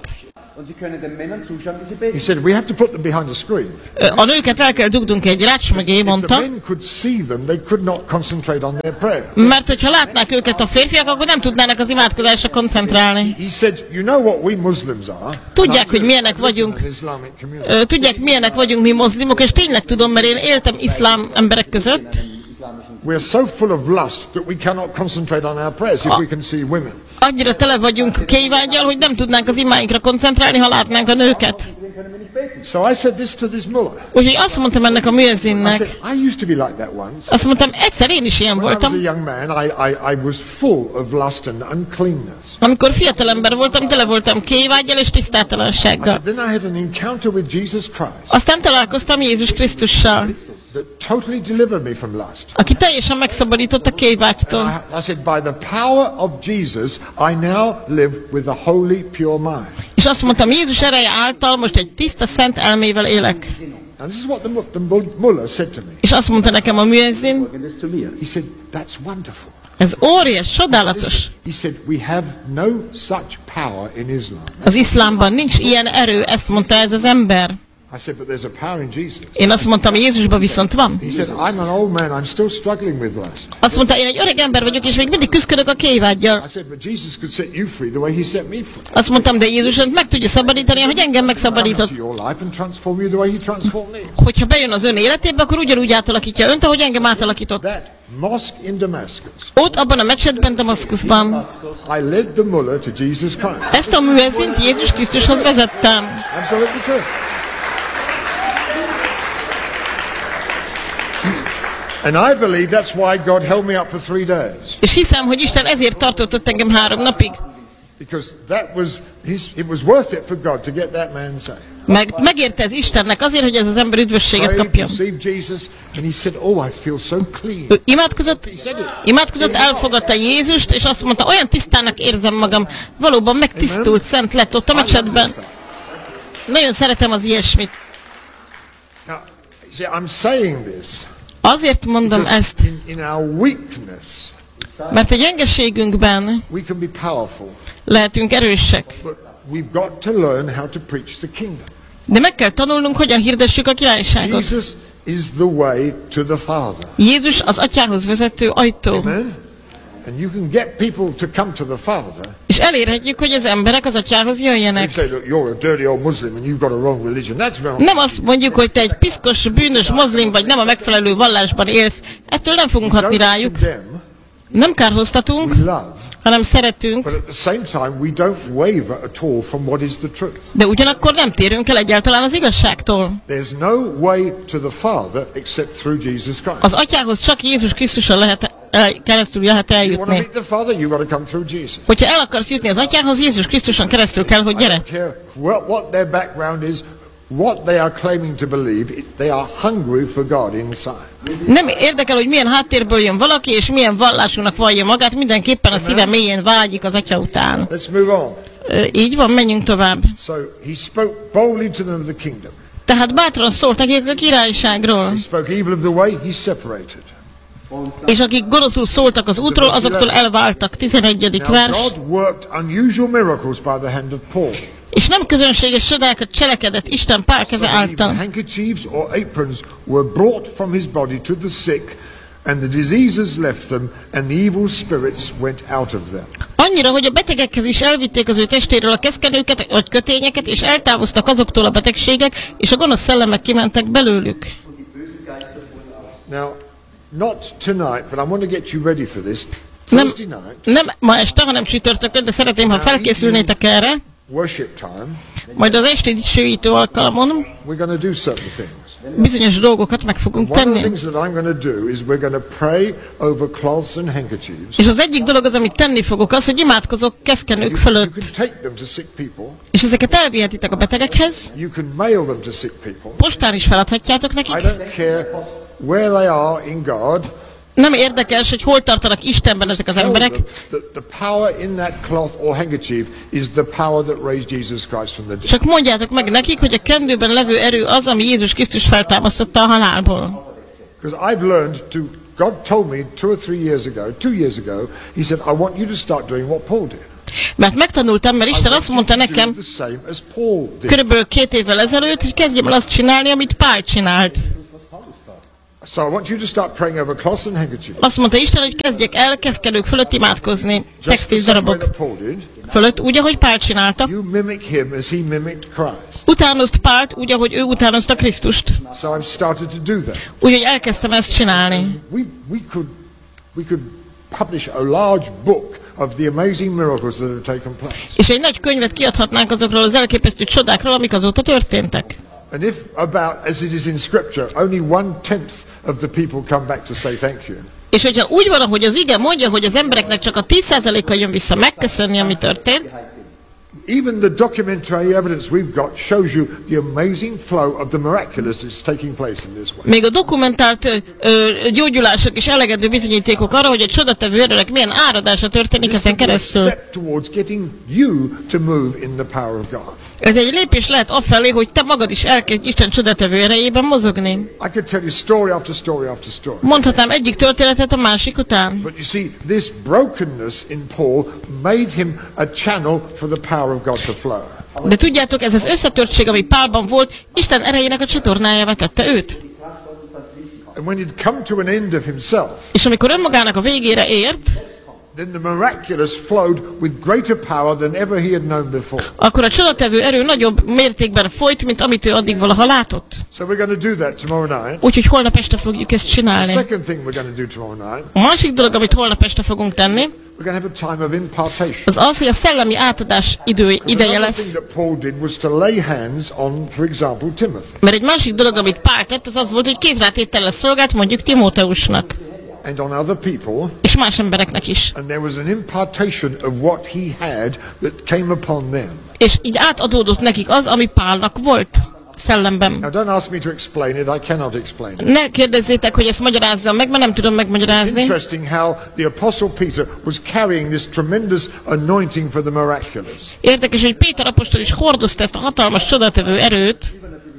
Speaker 3: He said, we have to put them behind the screen.
Speaker 2: A nőket el kell dugdunk egy rács mögé,
Speaker 3: If the
Speaker 2: mondta,
Speaker 3: men could see them, they could not concentrate on their prayer.
Speaker 2: mert hogyha látnák őket a férfiak, akkor nem tudnának az imádkozásra koncentrálni.
Speaker 3: He said, you know what we Muslims are?
Speaker 2: Tudják, hogy milyenek vagyunk.
Speaker 3: An Islamic community.
Speaker 2: Tudják, milyenek vagyunk mi moszlimok, és tényleg tudom, mert én éltem iszlám emberek között.
Speaker 3: We're so full of lust that we cannot concentrate on our prayers if we can see women.
Speaker 2: Annyira tele vagyunk kéjvággyal, hogy nem tudnánk az imáinkra koncentrálni, ha látnánk a nőket.
Speaker 3: So I said this to this mullah.
Speaker 2: Úgyhogy azt mondtam ennek a
Speaker 3: I
Speaker 2: müezzinnek,
Speaker 3: said, I used to be like that once.
Speaker 2: azt mondtam, egyszer én is ilyen
Speaker 3: When I was a
Speaker 2: voltam.
Speaker 3: young man, I was full of lust and uncleanness.
Speaker 2: Amikor fiatalember voltam, tele voltam kéjvággyal és
Speaker 3: I
Speaker 2: tisztátalansággal.
Speaker 3: said, then I had an encounter with Jesus Christ
Speaker 2: Aztán találkoztam Jézus Krisztussal,
Speaker 3: that totally delivered me from lust.
Speaker 2: aki teljesen megszabadított a kéjvágytól.
Speaker 3: I said, by the power of Jesus, I now live with a holy, pure mind.
Speaker 2: És azt mondtam, Jézus ereje által most egy tiszta, szent elmével élek.
Speaker 3: And this is what the mullah said to me.
Speaker 2: És azt mondta nekem a müezzin,
Speaker 3: He said, that's wonderful.
Speaker 2: ez óriás, csodálatos.
Speaker 3: He said, we have no such power in Islam.
Speaker 2: Az iszlámban nincs ilyen erő, ezt mondta ez az ember.
Speaker 3: I said, but there's a power in Jesus.
Speaker 2: Én azt mondtam, Jézusban viszont van.
Speaker 3: He said, I'm an old man, I'm still struggling with lust.
Speaker 2: Azt mondta, én egy öreg ember vagyok, és még mindig küzdök a kéjvággyal.
Speaker 3: I said, but Jesus could set you free the way he set me free.
Speaker 2: Azt mondtam, de Jézus meg tudja szabadítani, hogy engem
Speaker 3: Come
Speaker 2: megszabadított.
Speaker 3: into your life and transform you the way he transformed me.
Speaker 2: Hogyha bejön az ön életébe, akkor ugyanúgy átalakítja önt, ahogy engem átalakított.
Speaker 3: That mosque in Damascus,
Speaker 2: Ott, abban a mecsetben, Damaszkuszban.
Speaker 3: I led the mullah to Jesus Christ.
Speaker 2: Ezt a müezzint Jézus Krisztushoz vezettem.
Speaker 3: Absolutely true. And I believe that's why God held me up for 3 days.
Speaker 2: És hiszem, hogy Isten ezért tartott ott engem 3 napig.
Speaker 3: Because it was worth it for God to get that man saved.
Speaker 2: Megérte ez Istennek azért, hogy ez az ember üdvösséget
Speaker 3: Prayed,
Speaker 2: kapjon.
Speaker 3: received Jesus, and he said, oh, I feel so clean.
Speaker 2: Ő imádkozott, elfogadta Jézust, és azt mondta, olyan tisztának érzem magam. Valóban megtisztult, szent lett ott a mecsetben. Nagyon szeretem az ilyesmit.
Speaker 3: Now, see, I'm saying this
Speaker 2: Azért mondom ezt,
Speaker 3: in our weakness,
Speaker 2: mert a gyengeségünkben
Speaker 3: we can be powerful,
Speaker 2: lehetünk erősek.
Speaker 3: but we've got to learn how to preach the kingdom.
Speaker 2: De meg kell tanulnunk, hogyan hirdessük a királyságot.
Speaker 3: Jesus is the way to the Father.
Speaker 2: Jézus az atyához vezető ajtó.
Speaker 3: Amen? And you can get people to come to the Father.
Speaker 2: És elérhetjük, hogy az emberek az atyához
Speaker 3: You
Speaker 2: jöjjenek.
Speaker 3: say, look, you're a dirty old Muslim and you've got a wrong religion. That's wrong.
Speaker 2: Nem azt mondjuk, hogy te egy piszkos, bűnös moszlim vagy, nem a megfelelő vallásban élsz. Ettől nem fogunk hatni
Speaker 3: Don't
Speaker 2: rájuk.
Speaker 3: condemn,
Speaker 2: Nem kárhoztatunk,
Speaker 3: we love.
Speaker 2: hanem szeretünk,
Speaker 3: But at the same time, we don't waver at all from what is the truth.
Speaker 2: de ugyanakkor nem térünk el egyáltalán az igazságtól.
Speaker 3: There's no way to the Father except through Jesus Christ.
Speaker 2: Az atyához csak Jézus Krisztuson keresztül lehet
Speaker 3: You want to
Speaker 2: eljutni.
Speaker 3: meet the Father, you got to come through Jesus.
Speaker 2: Hogyha el akarsz jutni az atyához, Jézus Krisztuson keresztül kell, hogy
Speaker 3: I
Speaker 2: gyere.
Speaker 3: don't care what their background is, what they are claiming to believe, they are hungry for God inside.
Speaker 2: Nem érdekel, hogy milyen háttérből jön valaki, és milyen vallásúnak vallja magát, mindenképpen a szíve mélyén vágyik az atya után.
Speaker 3: Let's move on.
Speaker 2: Így van, menjünk tovább.
Speaker 3: So he spoke boldly to them of the kingdom.
Speaker 2: Tehát bátran szólt nekik a királyságról,
Speaker 3: He spoke evil of the way, he separated.
Speaker 2: és akik gonoszul szóltak az útról, azoktól elváltak. 11.
Speaker 3: Now
Speaker 2: vers.
Speaker 3: God worked unusual miracles by the hand of Paul.
Speaker 2: És nem közönséges csodákat cselekedett Isten Pál keze
Speaker 3: Even
Speaker 2: által.
Speaker 3: handkerchiefs or aprons were brought from his body to the sick, and the diseases left them, and the evil spirits went out of them.
Speaker 2: Annyira, hogy a betegekhez is elvitték az ő testéről a keszkenőket, vagy kötényeket, és eltávoztak azoktól a betegségek, és a gonosz szellemek kimentek belőlük.
Speaker 3: Now, not tonight, but I want to get you ready for this.
Speaker 2: Nem,
Speaker 3: Thursday night,
Speaker 2: nem ma este, hanem csütörtökön, de szeretném, ha felkészülnétek erre,
Speaker 3: worship time,
Speaker 2: majd az esti dicsőítő alkalmon
Speaker 3: we're going to do certain things.
Speaker 2: bizonyos dolgokat meg fogunk
Speaker 3: One of the
Speaker 2: tenni.
Speaker 3: things that I'm going to do is we're going to pray over cloths and handkerchiefs.
Speaker 2: És az egyik dolog az, amit tenni fogok, az, hogy imádkozok keszkenők
Speaker 3: You
Speaker 2: fölött.
Speaker 3: can take them to sick people.
Speaker 2: És ezeket elvihetitek a betegekhez,
Speaker 3: You can mail them to sick people.
Speaker 2: postán is feladhatjátok
Speaker 3: I
Speaker 2: nekik.
Speaker 3: don't care where they are in God.
Speaker 2: Nem érdekes, hogy hol tartanak Istenben ezek az
Speaker 3: Tell
Speaker 2: emberek.
Speaker 3: them that the power in that cloth or handkerchief is the power that raised Jesus Christ from the dead.
Speaker 2: Csak mondjátok meg nekik, hogy a kendőben levő erő az, ami Jézus Krisztus feltámasztotta a halálból.
Speaker 3: Because I've learned to God told me 2 years ago, he said, I want you to start doing what Paul did.
Speaker 2: Mert megtanultam, mert Isten azt mondta nekem körülbelül 2 évvel ezelőtt, hogy kezdjem el azt csinálni, amit Pál csinált.
Speaker 3: So I want you to start praying over cloths and handkerchiefs.
Speaker 2: Azt mondta Isten, hogy kezdjek el keszkelők fölött imádkozni, textil darabok fölött, úgy, ahogy Pál csinálta.
Speaker 3: You mimic him as he mimicked Christ.
Speaker 2: Utánozd Pált, úgy, ahogy ő utánozta Krisztust.
Speaker 3: So I've started to do that.
Speaker 2: Úgyhogy elkezdtem ezt csinálni.
Speaker 3: We could publish a large book of the amazing miracles that have taken place.
Speaker 2: És egy nagy könyvet kiadhatnánk azokról az elképesztő csodákról, amik azóta történtek.
Speaker 3: And if about, as it is in Scripture, only 1/10 of the people come back to say thank you.
Speaker 2: És hogyha úgy van, hogy az ige mondja, hogy az embereknek csak a 10%-a jön vissza megköszönni, ami történt,
Speaker 3: even the documentary evidence we've got shows you the amazing flow of the miraculous that's taking place in this way.
Speaker 2: még a dokumentált gyógyulások és elegendő bizonyítékok arra, hogy egy csodatevő erőnek milyen áradása történik ezen keresztül.
Speaker 3: Step towards getting you to move in the power of God.
Speaker 2: Ez egy lépés lehet afelé, hogy te magad is elkezd Isten csodatevő erejében mozogni.
Speaker 3: I could tell you story after story after story.
Speaker 2: Mondhatnám egyik történetet a másik után.
Speaker 3: But you see, this brokenness in Paul made him a channel for the power of God to flow.
Speaker 2: De tudjátok, ez az összetörtség, ami Pálban volt, Isten erejének a csatornájává tette őt.
Speaker 3: And when he'd come to an end of himself,
Speaker 2: És amikor önmagának a végére ért,
Speaker 3: then the miraculous flowed with greater power than ever he had known before.
Speaker 2: akkor a csodatevő erő nagyobb mértékben folyt, mint amit ő addig valaha látott.
Speaker 3: So we're going to do that tomorrow night.
Speaker 2: Úgyhogy holnap este fogjuk ezt
Speaker 3: The
Speaker 2: csinálni.
Speaker 3: second thing we're going to do tomorrow night,
Speaker 2: A másik dolog, amit holnap este fogunk tenni,
Speaker 3: we're going to have a time of impartation.
Speaker 2: az az, hogy a szellemi átadás ideje
Speaker 3: Another thing
Speaker 2: lesz.
Speaker 3: that Paul did was to lay hands on, for example, Timothy.
Speaker 2: Mert egy másik dolog, amit Pál tett, az az volt, hogy kézrátétellel szolgált mondjuk Timóteusnak,
Speaker 3: And on other people,
Speaker 2: és más embereknek is.
Speaker 3: and there was an impartation of what he had that came upon them.
Speaker 2: És így átadódott nekik az, ami Pálnak volt szellemben.
Speaker 3: Now don't ask me to explain it, I cannot explain it.
Speaker 2: Ne kérdezzétek, hogy ezt magyarázzam meg, mert nem tudom megmagyarázni.
Speaker 3: Interesting how the Apostle Peter was carrying this tremendous anointing for the miraculous.
Speaker 2: Érdekes, hogy Péter apostol is hordozta ezt a hatalmas csodatevő erőt,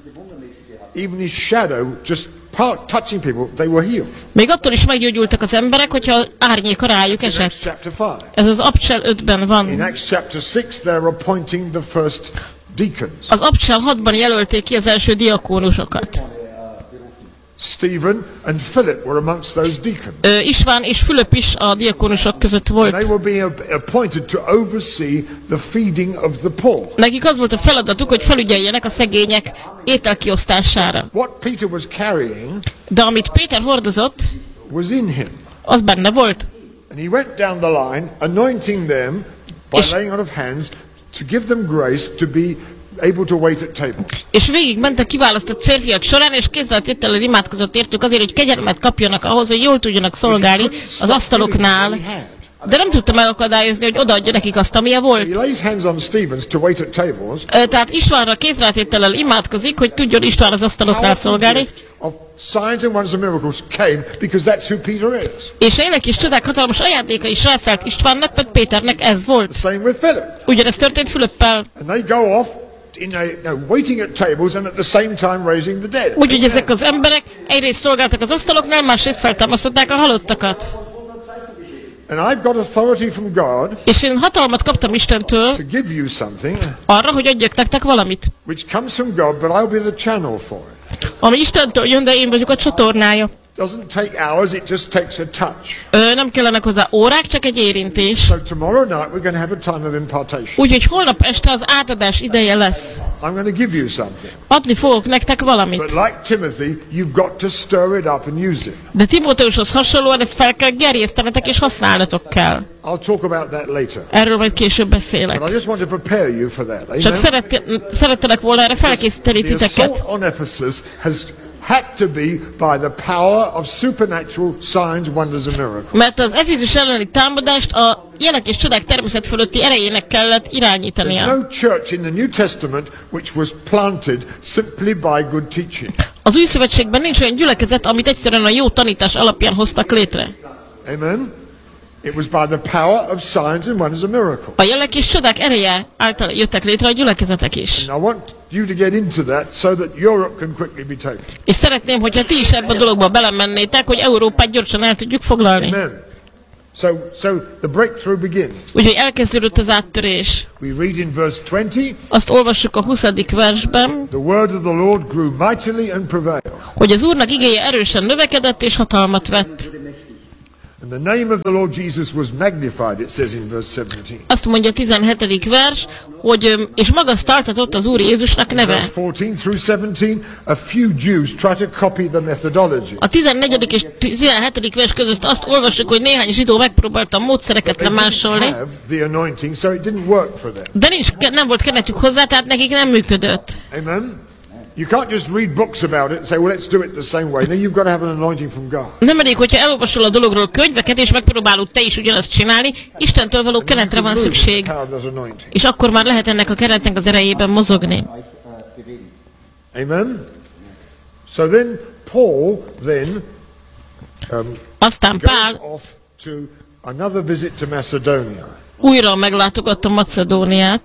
Speaker 3: Even his shadow just touching people, they were healed.
Speaker 2: még attól is meggyógyultak az emberek, hogyha árnyéka rájuk
Speaker 3: In Acts
Speaker 2: esett.
Speaker 3: chapter 5.
Speaker 2: Ez az Abcsel 5-ben
Speaker 3: In
Speaker 2: van.
Speaker 3: Acts chapter 6, they're appointing the first deacons.
Speaker 2: Az Abcsel 6-ban jelölték ki az első diakónusokat.
Speaker 3: Stephen and Philip were amongst those deacons.
Speaker 2: István és Fülöp is a diakónusok között
Speaker 3: They
Speaker 2: volt.
Speaker 3: were being appointed to oversee the feeding of the poor.
Speaker 2: Nekik az volt a feladatuk, hogy felügyeljenek a szegények ételkiosztására.
Speaker 3: What Peter was carrying
Speaker 2: De amit Péter hordozott,
Speaker 3: was in him.
Speaker 2: az benne volt.
Speaker 3: And he went down the line, anointing them by
Speaker 2: És-
Speaker 3: laying on of hands to give them grace to be able to wait at tables.
Speaker 2: És végig ment a kiválasztott férfiak során, és kézzeltétellel imádkozott értük azért, hogy kegyelmet kapjanak ahhoz, hogy jól tudjanak szolgálni az asztaloknál. De nem tudta megakadályozni, hogy odaadja nekik azt, amilyen
Speaker 3: He
Speaker 2: volt.
Speaker 3: lays hands on Stevens to wait at tables.
Speaker 2: Tehát Istvánra kézrátétellel imádkozik, hogy tudjon István az asztaloknál
Speaker 3: Powerful
Speaker 2: szolgálni.
Speaker 3: gift of signs and wonders and miracles came because that's who Peter is.
Speaker 2: És élek és csodák hatalmas ajándéka is rászállt Istvánnak, meg Péternek ez volt.
Speaker 3: Same with Philip.
Speaker 2: Ugyanezt történt Fülöppel.
Speaker 3: And they go off waiting at tables and at the same time raising the dead.
Speaker 2: Úgyhogy ezek az emberek egyrészt szolgáltak az asztaloknál, másrészt feltámasztották a halottakat.
Speaker 3: And I've got authority from God
Speaker 2: És én hatalmat kaptam Istentől
Speaker 3: to give you something
Speaker 2: arra, hogy adjak nektek valamit.
Speaker 3: which comes from God, but I'll be the channel for it.
Speaker 2: Ami Istentől jön, de én vagyok a csatornája.
Speaker 3: Doesn't take hours, it just takes a touch.
Speaker 2: Nem kellenek hozzá órák, csak egy érintés.
Speaker 3: So tomorrow night we're going to have a time of impartation.
Speaker 2: Úgyhogy holnap este az átadás ideje lesz.
Speaker 3: I'm going to give you something.
Speaker 2: Adni fogok nektek
Speaker 3: But
Speaker 2: valamit.
Speaker 3: like Timothy, you've got to stir it up and use it.
Speaker 2: De Timóteushoz hasonlóan ezt fel kell gerjesztenetek és használnatok kell.
Speaker 3: I'll talk about that later.
Speaker 2: Erről majd később beszélek.
Speaker 3: But I just want to prepare you for that.
Speaker 2: Csak
Speaker 3: Amen?
Speaker 2: szerettelek volna erre felkészíteni
Speaker 3: The assault
Speaker 2: titeket.
Speaker 3: on Ephesus has had to be by the power of supernatural signs, wonders and miracles.
Speaker 2: Mert az Efézus elleni támadást a jelek és csodák természet fölötti erejének kellett
Speaker 3: There's
Speaker 2: irányítania.
Speaker 3: no church in the New Testament which was planted simply by good teaching.
Speaker 2: Az új szövetségben nincs olyan gyülekezet, amit egyszerűen a jó tanítás alapján hoztak létre.
Speaker 3: Amen? It was by the power of signs and wonders and miracles.
Speaker 2: A jelek és csodák ereje által jöttek létre a gyülekezetek is.
Speaker 3: And I want you to get into that so that Europe can quickly be taken.
Speaker 2: És szeretném, hogyha ti is ebbe a dologba belemennétek, hogy Európát gyorsan el tudjuk foglalni.
Speaker 3: Amen. So the breakthrough begins.
Speaker 2: Úgyhogy elkezdődött az áttörés.
Speaker 3: We read in verse 20.
Speaker 2: Azt olvassuk a 20. versben,
Speaker 3: The word of the Lord grew mightily and prevailed.
Speaker 2: hogy az Úrnak igéje erősen növekedett és hatalmat vett.
Speaker 3: And the name of the Lord Jesus was magnified, it says in verse 17.
Speaker 2: Azt mondja a 17. vers, hogy és magasztaltatott az Úr Jézusnak neve.
Speaker 3: Verse 14 through 17, a few Jews try to copy the methodology.
Speaker 2: A 14. és 17. vers között azt olvassuk, hogy néhány zsidó megpróbálta a módszereket
Speaker 3: They didn't
Speaker 2: lemásolni,
Speaker 3: have the anointing, so it didn't work for them.
Speaker 2: de nem volt kenetük hozzá, tehát nekik nem működött.
Speaker 3: Amen. You can't just read books about it and say, well, let's do it the same way. No, you've got to have an anointing from God.
Speaker 2: Nem elég, hogyha elolvasol a dologról könyveket, és megpróbálod te is ugyanazt csinálni, Istentől való kenetre van szükség, és akkor már lehet ennek a keretnek az erejében mozogni.
Speaker 3: Amen. So then Paul
Speaker 2: Aztán
Speaker 3: goes
Speaker 2: Pál
Speaker 3: off to another visit to Macedonia.
Speaker 2: újra meglátogatta Macedóniát,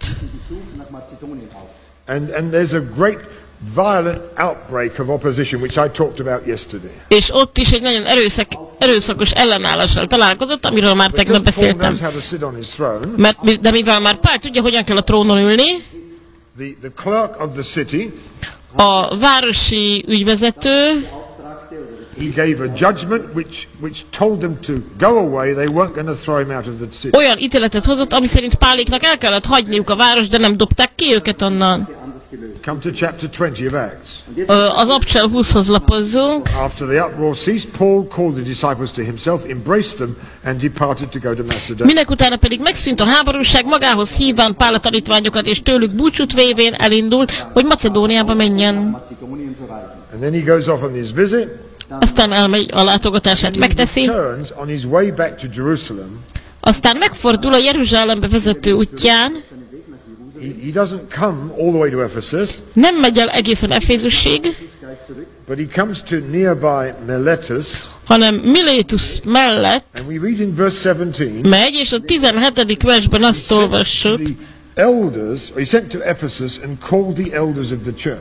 Speaker 3: And there's a great violent outbreak of opposition, which I talked about yesterday.
Speaker 2: és ott is egy nagyon erőszakos ellenállással találkozott, amiről már tegnap
Speaker 3: Because Paul
Speaker 2: beszéltem.
Speaker 3: knows how to sit on his throne,
Speaker 2: De mivel már Pál tudja, hogyan kell a trónon ülni,
Speaker 3: the clerk of the city,
Speaker 2: a városi ügyvezető
Speaker 3: he gave a judgment which told them to go away. They weren't going to throw him out of the city.
Speaker 2: olyan ítéletet hozott, ami szerint Páléknak el kellett hagyniuk a város, de nem dobták ki őket onnan.
Speaker 3: Come to chapter 20 of Acts.
Speaker 2: Az Abcsel 20-hoz lapozzunk.
Speaker 3: After the uproar ceased, Paul called the disciples to himself, embraced them, and departed to go to Macedonia.
Speaker 2: Minek utána pedig megszűnt a háborúság, magához híván Pál a tanítványokat, és tőlük búcsút vévén elindult, hogy Macedóniába menjen.
Speaker 3: And then he goes off on his visit.
Speaker 2: Aztán elmegy, a látogatását
Speaker 3: He
Speaker 2: megteszi,
Speaker 3: returns on his way back to Jerusalem.
Speaker 2: aztán megfordul a Jeruzsálembe vezető útján,
Speaker 3: He doesn't come all the way to Ephesus,
Speaker 2: nem megy el egészen Efézusig,
Speaker 3: but he comes to nearby Miletus,
Speaker 2: hanem Milétus mellett
Speaker 3: and we read in verse 17.
Speaker 2: megy, és a 17. versben azt olvassuk,
Speaker 3: The elders, he sent to Ephesus and called the elders of the church.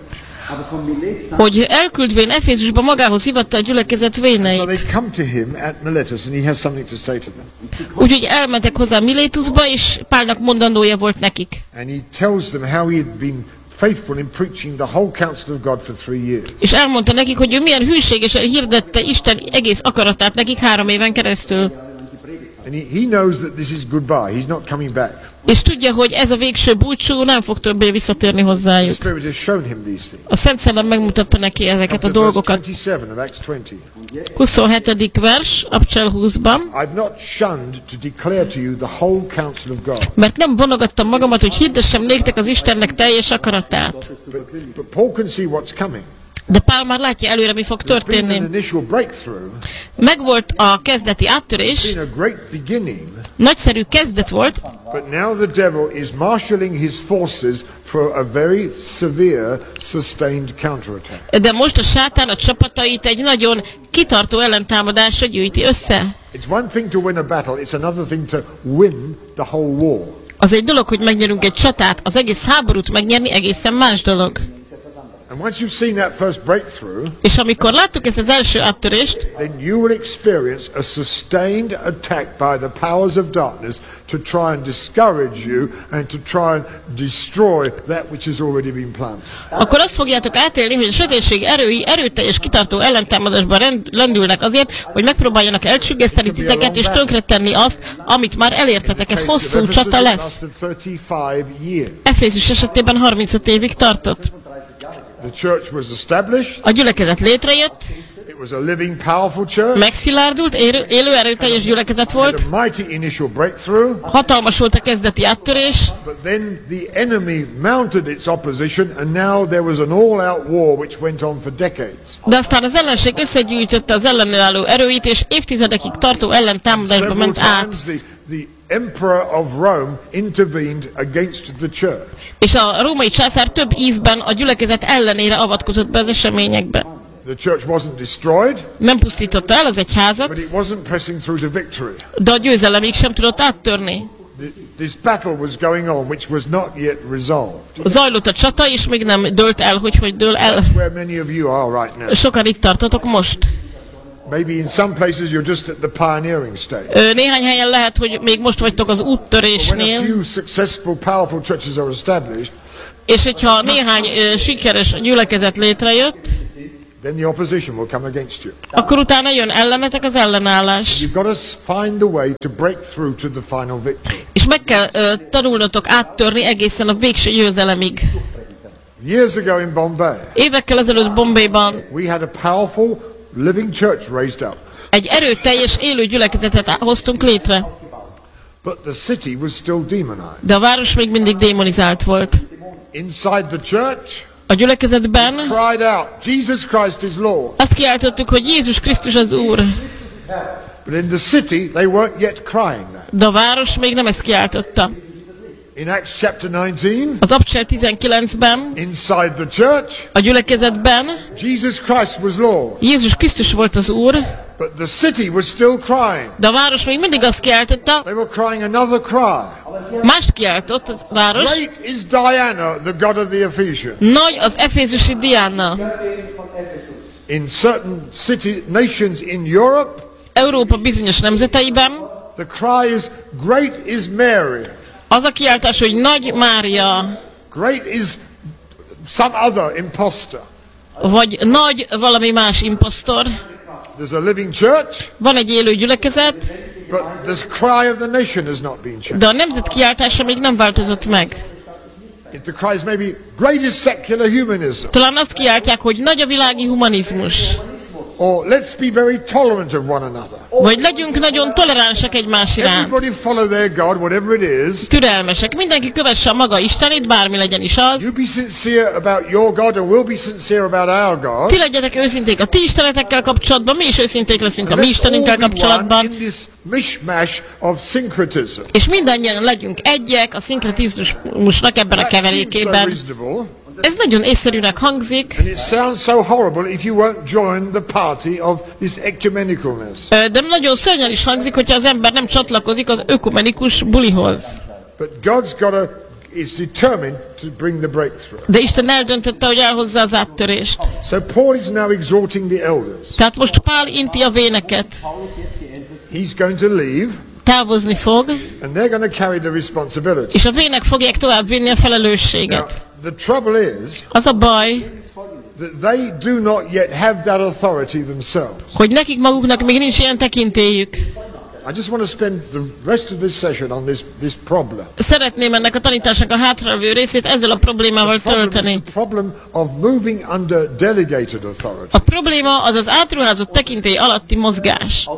Speaker 2: hogy elküldvén Efézusba magához hívatta a gyülekezet
Speaker 3: So
Speaker 2: véneit.
Speaker 3: they come to him at Miletus, and he has something to say to them.
Speaker 2: Úgyhogy elmentek hozzá Milétusba, és Pálnak mondandója volt nekik.
Speaker 3: And he tells them how he had been faithful in preaching the whole counsel of God for 3 years.
Speaker 2: És elmondta nekik, hogy ő milyen hűségesen hirdette Isten egész akaratát nekik 3 éven keresztül.
Speaker 3: And he knows that this is goodbye. He's not coming back.
Speaker 2: És tudja, hogy ez a végső búcsú, nem fog többé visszatérni
Speaker 3: The
Speaker 2: hozzájuk.
Speaker 3: Spirit has shown him these things.
Speaker 2: A Szent Szellem megmutatta neki ezeket a
Speaker 3: After verse
Speaker 2: dolgokat.
Speaker 3: 27 of Acts 20.
Speaker 2: 27. vers, Abcsel 20-ban.
Speaker 3: I've not shunned to declare to you the whole counsel of God.
Speaker 2: Mert nem vonogattam magamat, hogy hirdessem néktek az Istennek teljes akaratát.
Speaker 3: But Paul can see what's coming.
Speaker 2: De Pál már látja előre, mi fog
Speaker 3: There's been
Speaker 2: történni.
Speaker 3: an initial breakthrough.
Speaker 2: Megvolt a kezdeti áttörés,
Speaker 3: It's been a great beginning.
Speaker 2: nagyszerű kezdet volt,
Speaker 3: But now the devil is marshalling his forces for a very severe, sustained counterattack.
Speaker 2: de most a sátán a csapatait egy nagyon kitartó ellentámadásra gyűjti össze.
Speaker 3: It's one thing to win a battle, it's another thing to win the whole war.
Speaker 2: Az egy dolog, hogy megnyerünk egy csatát, az egész háborút megnyerni egészen más dolog.
Speaker 3: And once you've seen that first breakthrough,
Speaker 2: És amikor láttuk ezt az első áttörést,
Speaker 3: then you will experience a sustained attack by the powers of darkness to try and discourage you and to try and destroy that which has already been planted.
Speaker 2: akkor azt fogjátok átélni, hogy a sötétség erői erőteljes kitartó ellentámadásban lendülnek azért, hogy megpróbáljanak elcsüggeszteni titeket és tönkretenni azt, amit már elértetek. Ez hosszú csata lesz. Efézus esetében 35 évig tartott.
Speaker 3: The church was established.
Speaker 2: A gyülekezet létrejött,
Speaker 3: It was a living, powerful church.
Speaker 2: megszilárdult, élő erőteljes gyülekezet volt,
Speaker 3: Had a mighty initial breakthrough.
Speaker 2: hatalmas volt a kezdeti áttörés,
Speaker 3: But then the enemy mounted its opposition, and now there was an all-out war which went on for decades.
Speaker 2: de aztán az ellenség összegyűjtötte az ellenálló erőit, és évtizedekig tartó ellentámadásba
Speaker 3: Several
Speaker 2: ment át.
Speaker 3: times the emperor of Rome intervened against the church.
Speaker 2: És a római császár több ízben a gyülekezet ellenére avatkozott be az eseményekbe.
Speaker 3: The church wasn't destroyed,
Speaker 2: Nem pusztította el az
Speaker 3: but
Speaker 2: egyházat,
Speaker 3: it wasn't pressing through to victory.
Speaker 2: de a győzelemig sem tudott áttörni.
Speaker 3: this battle was going on, which was not yet resolved.
Speaker 2: Zajlott a csata, és még nem dőlt el, hogy dől el.
Speaker 3: That's where many of you are right now.
Speaker 2: Sokan itt tartotok most.
Speaker 3: Maybe in some places you're just at the pioneering stage.
Speaker 2: Néhány helyen lehet, hogy még most vagytok az
Speaker 3: When a
Speaker 2: úttörésnél,
Speaker 3: few successful, powerful churches are established,
Speaker 2: és hogyha néhány sikeres gyülekezet létrejött,
Speaker 3: then the opposition will come against you.
Speaker 2: akkor utána jön ellenetek az ellenállás.
Speaker 3: You've got to find a way to break through to the final victory.
Speaker 2: És meg kell tanulnotok áttörni egészen a végső győzelemig.
Speaker 3: Years ago in Bombay,
Speaker 2: Évekkel ezelőtt Bombayban
Speaker 3: we had a powerful living church raised up.
Speaker 2: egy erőteljes élő gyülekezetet hoztunk létre,
Speaker 3: But the city was still demonized.
Speaker 2: de a város még mindig démonizált volt.
Speaker 3: Inside the church,
Speaker 2: A gyülekezetben
Speaker 3: cried out, Jesus Christ is Lord.
Speaker 2: azt kiáltottuk, hogy Jézus Krisztus az Úr,
Speaker 3: But in the city, they weren't yet crying that.
Speaker 2: de a város még nem ezt kiáltotta.
Speaker 3: In Acts chapter 19,
Speaker 2: Az Apostol 19-ben
Speaker 3: inside the church,
Speaker 2: a gyülekezetben
Speaker 3: Jesus Christ was Lord.
Speaker 2: Jézus Krisztus volt az Úr,
Speaker 3: But the city was still crying.
Speaker 2: de a város még mindig azt kiáltotta,
Speaker 3: They were crying another cry.
Speaker 2: mást kiáltott a város,
Speaker 3: Great is Diana, the god of the Ephesians.
Speaker 2: nagy az efézusi Diana.
Speaker 3: In certain nations in Europe,
Speaker 2: Európa bizonyos nemzeteiben
Speaker 3: the cry is, great is Mary.
Speaker 2: az a kiáltás, hogy nagy Mária,
Speaker 3: Great is some other imposter.
Speaker 2: vagy nagy valami más imposztor.
Speaker 3: There's a living church,
Speaker 2: Van egy élő gyülekezet,
Speaker 3: but this cry of the nation has not been changed.
Speaker 2: de a nemzet kiáltása még nem változott meg.
Speaker 3: The cry is maybe, great is secular humanism.
Speaker 2: Talán azt kiáltják, hogy nagy a világi humanizmus,
Speaker 3: Or let's be very tolerant of one another.
Speaker 2: vagy legyünk nagyon toleránsak egymás iránt.
Speaker 3: Everybody follow their God, whatever it is.
Speaker 2: Türelmesek. Mindenki kövesse a maga Istenét, bármi legyen is
Speaker 3: You
Speaker 2: az.
Speaker 3: be sincere about your God and we'll be sincere about our God.
Speaker 2: Ti legyetek őszinték a ti istenetekkel kapcsolatban, mi is őszinték leszünk a mi
Speaker 3: Let's all
Speaker 2: istenünkkel
Speaker 3: be one
Speaker 2: kapcsolatban.
Speaker 3: in this mishmash of syncretism.
Speaker 2: És mindannyian legyünk egyek a szinkretizmusnak ebben a
Speaker 3: That seems so
Speaker 2: keverékében.
Speaker 3: reasonable,
Speaker 2: Ez nagyon észszerűnek hangzik,
Speaker 3: and it sounds so horrible if you won't join the party of this ecumenicalness.
Speaker 2: de nagyon szörnyen is hangzik, hogyha az ember nem csatlakozik az ökumenikus bulihoz.
Speaker 3: But is determined to bring the breakthrough.
Speaker 2: De Isten eldöntötte, hogy elhozza az áttörést.
Speaker 3: So Paul is now exhorting the elders.
Speaker 2: Tehát most Pál inti a véneket.
Speaker 3: He's going to leave,
Speaker 2: Távozni fog,
Speaker 3: and they're going to carry the responsibility.
Speaker 2: és a vének fogják tovább vinni a
Speaker 3: Now,
Speaker 2: felelősséget.
Speaker 3: the trouble is
Speaker 2: Az a baj,
Speaker 3: that they do not yet have that authority themselves.
Speaker 2: hogy nekik maguknak még nincs ilyen tekintélyük.
Speaker 3: I just want to spend the rest of this session on this problem.
Speaker 2: Szeretném ennek a tanításnak a hátralévő részét ezzel a problémával tölteni.
Speaker 3: The problem of moving under delegated authority,
Speaker 2: A probléma az az átruházott tekintély alatti mozgás,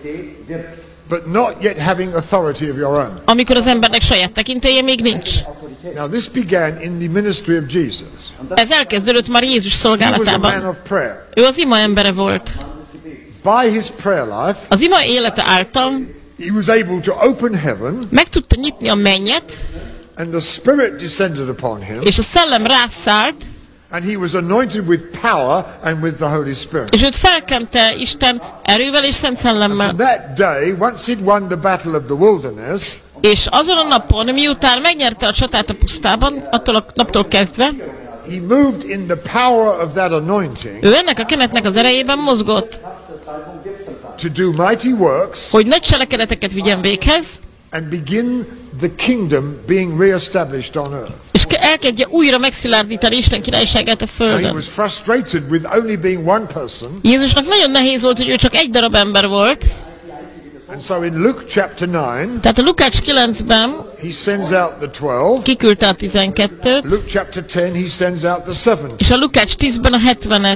Speaker 3: but not yet having authority of your own.
Speaker 2: amikor az embernek saját tekintélye még nincs.
Speaker 3: Now this began in the ministry of Jesus.
Speaker 2: Ez elkezdődött már Jézus
Speaker 3: He was a man
Speaker 2: szolgálatában.
Speaker 3: of prayer.
Speaker 2: Ő az ima embere volt.
Speaker 3: By his prayer life,
Speaker 2: Az ima élete által
Speaker 3: he was able to open heaven,
Speaker 2: meg tudta nyitni a mennyet,
Speaker 3: and the Spirit descended upon him,
Speaker 2: és a szellem rászállt,
Speaker 3: and he was anointed with power and with the Holy Spirit.
Speaker 2: és őt felkente Isten erővel és szent szellemmel.
Speaker 3: On that day, once he'd won the battle of the wilderness,
Speaker 2: És azon a napon, miután megnyerte a csatát a pusztában, attól a naptól kezdve,
Speaker 3: he moved in the power of that anointing
Speaker 2: ő ennek a kenetnek az erejében mozgott,
Speaker 3: to do mighty works
Speaker 2: hogy nagy cselekedeteket vigyen véghez,
Speaker 3: and begin the kingdom being reestablished on earth.
Speaker 2: és elkezdje újra megszilárdítani Isten királyságát a
Speaker 3: Now, he
Speaker 2: földön.
Speaker 3: was frustrated with only being one person,
Speaker 2: Jézusnak nagyon nehéz volt, hogy ő csak egy darab ember volt,
Speaker 3: and so in Luke chapter 9,
Speaker 2: tehát a Lukács 9-ben
Speaker 3: he sends out the 12.
Speaker 2: kiküldte a 12-t,
Speaker 3: Luke chapter 10, he sends out the 70.
Speaker 2: és a Lukács 10-ben a 70-et.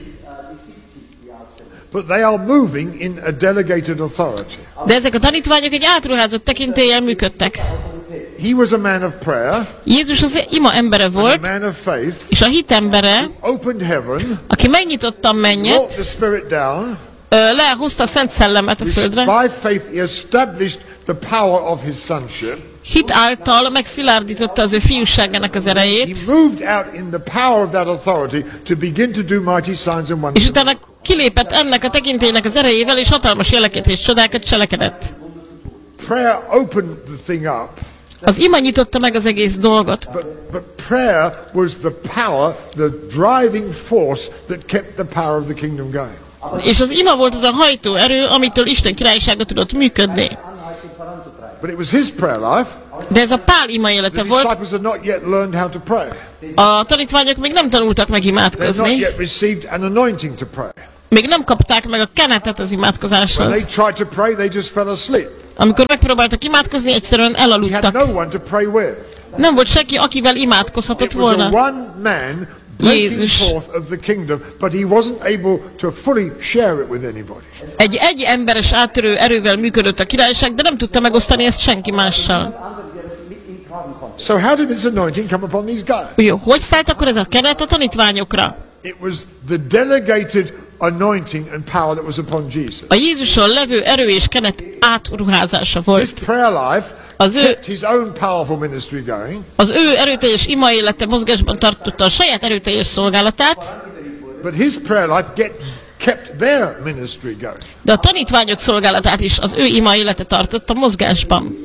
Speaker 3: But they are moving in a delegated authority.
Speaker 2: De ezek a tanítványok egy átruházott tekintéllyel működtek.
Speaker 3: He was a man of prayer,
Speaker 2: Jézus az ima embere
Speaker 3: a
Speaker 2: volt,
Speaker 3: man of faith,
Speaker 2: és a hit embere,
Speaker 3: opened heaven,
Speaker 2: aki megnyitotta a
Speaker 3: brought
Speaker 2: mennyet,
Speaker 3: the Spirit down,
Speaker 2: lehúzta a Szent Szellemet a földre,
Speaker 3: by faith he established the power of his sonship.
Speaker 2: hit által megszilárdította az ő fiúságának az
Speaker 3: He
Speaker 2: erejét,
Speaker 3: moved out in the power of that authority to begin to do mighty signs and wonders.
Speaker 2: és utána kilépett ennek a tekintélynek az erejével, és hatalmas jeleket és csodákat cselekedett.
Speaker 3: prayer opened the thing up.
Speaker 2: Az ima nyitotta meg az egész dolgot.
Speaker 3: But prayer was the power, the driving force that kept the power of the kingdom going.
Speaker 2: És az ima volt az a hajtó erő, amitől Isten királysága tudott működni.
Speaker 3: But it was his prayer life.
Speaker 2: De ez a Pál ima élete
Speaker 3: The
Speaker 2: volt.
Speaker 3: disciples had not yet learned how to pray.
Speaker 2: A tanítványok még nem tanultak meg
Speaker 3: They had not
Speaker 2: imádkozni.
Speaker 3: yet received an anointing to pray.
Speaker 2: Még nem kapták meg a kenetet az
Speaker 3: When they
Speaker 2: imádkozáshoz.
Speaker 3: tried to pray, they just fell asleep.
Speaker 2: Amikor megpróbáltak imádkozni, egyszerűen
Speaker 3: He had
Speaker 2: elaludtak.
Speaker 3: no one to pray with.
Speaker 2: Nem volt senki, akivel imádkozhatott
Speaker 3: It was a
Speaker 2: volna.
Speaker 3: one man breaking
Speaker 2: Jézus.
Speaker 3: forth of the kingdom, but he wasn't able to fully share it with anybody.
Speaker 2: Egy emberes áttörő erővel működött a királyság, de nem tudta megosztani ezt senki mással.
Speaker 3: So how did this anointing come upon these guys?
Speaker 2: Jó, hogy szállt akkor ez a keret a tanítványokra?
Speaker 3: It was the delegated anointing and power that was upon Jesus.
Speaker 2: A Jézuson levő erő és kenet átruházása
Speaker 3: His
Speaker 2: volt.
Speaker 3: prayer life
Speaker 2: Az ő,
Speaker 3: kept his own powerful ministry going,
Speaker 2: az ő erőteljes ima élete mozgásban tartotta a saját erőteljes szolgálatát,
Speaker 3: but his prayer life kept their ministry going.
Speaker 2: de a tanítványok szolgálatát is az ő ima élete tartotta mozgásban.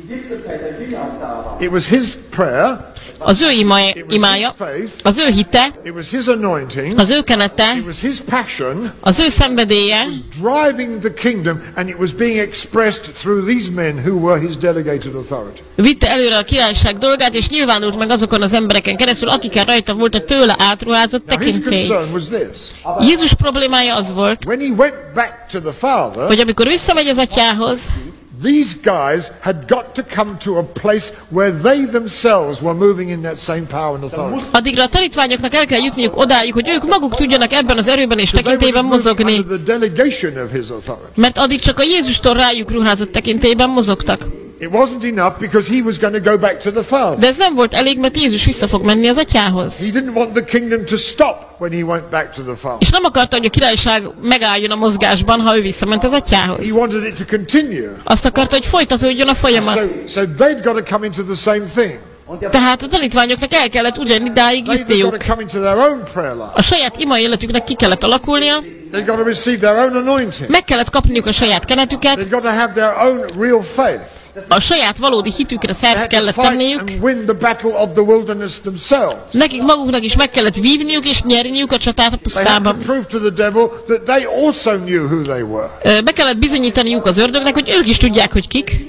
Speaker 3: It was his prayer,
Speaker 2: Az ő imája, az ő hite,
Speaker 3: it was his anointing,
Speaker 2: az ő kenete,
Speaker 3: it was his passion,
Speaker 2: az ő szenvedélye,
Speaker 3: driving the kingdom, and it was being expressed through these men who were his delegated authority.
Speaker 2: vitte előre a királyság dolgát, és nyilvánult meg azokon az embereken keresztül, akikkel rajta volt a tőle átruházott
Speaker 3: Now his
Speaker 2: tekintély.
Speaker 3: concern was this:
Speaker 2: Jézus problémája az volt,
Speaker 3: when he went back to the Father,
Speaker 2: hogy amikor visszamegy az atyához,
Speaker 3: these guys had got to come to a place where they themselves were moving in that same power and authority.
Speaker 2: addigra a tanítványoknak el kell jutniuk odáig, hogy ők maguk tudjanak ebben az erőben és
Speaker 3: They were
Speaker 2: tekintélyben
Speaker 3: just moving
Speaker 2: mozogni,
Speaker 3: under the delegation of his authority.
Speaker 2: mert addig csak a Jézustól rájuk ruházott tekintélyben mozogtak.
Speaker 3: It wasn't enough because he was going to go back to the Father.
Speaker 2: De ez nem volt elég, mert Jézus vissza fog menni az atyához.
Speaker 3: He didn't want the kingdom to stop when he went back to the Father.
Speaker 2: És nem akarta, hogy a királyság megálljon a mozgásban, ha ő visszament az atyához.
Speaker 3: He wanted it to continue.
Speaker 2: Azt akarta, hogy folytatódjon a folyamat.
Speaker 3: So they'd got to come into the same thing.
Speaker 2: Tehát a tanítványoknak el kellett ugyanidáig
Speaker 3: They've got
Speaker 2: jutniuk.
Speaker 3: to come into their own prayer life.
Speaker 2: A saját ima életüknek ki kellett alakulnia,
Speaker 3: They've got to receive their own anointing.
Speaker 2: meg kellett kapniuk a saját kenetüket,
Speaker 3: They've got to have their own real faith.
Speaker 2: a saját valódi hitükre
Speaker 3: They
Speaker 2: szert
Speaker 3: had to
Speaker 2: kellett
Speaker 3: fight
Speaker 2: tenniük,
Speaker 3: and win the battle of the wilderness themselves.
Speaker 2: nekik maguknak is meg kellett vívniuk és nyerniük a csatát a
Speaker 3: They had to
Speaker 2: pusztában.
Speaker 3: prove to the devil that they also knew who they were.
Speaker 2: Be kellett bizonyítaniuk az ördögnek, hogy ők is tudják, hogy kik.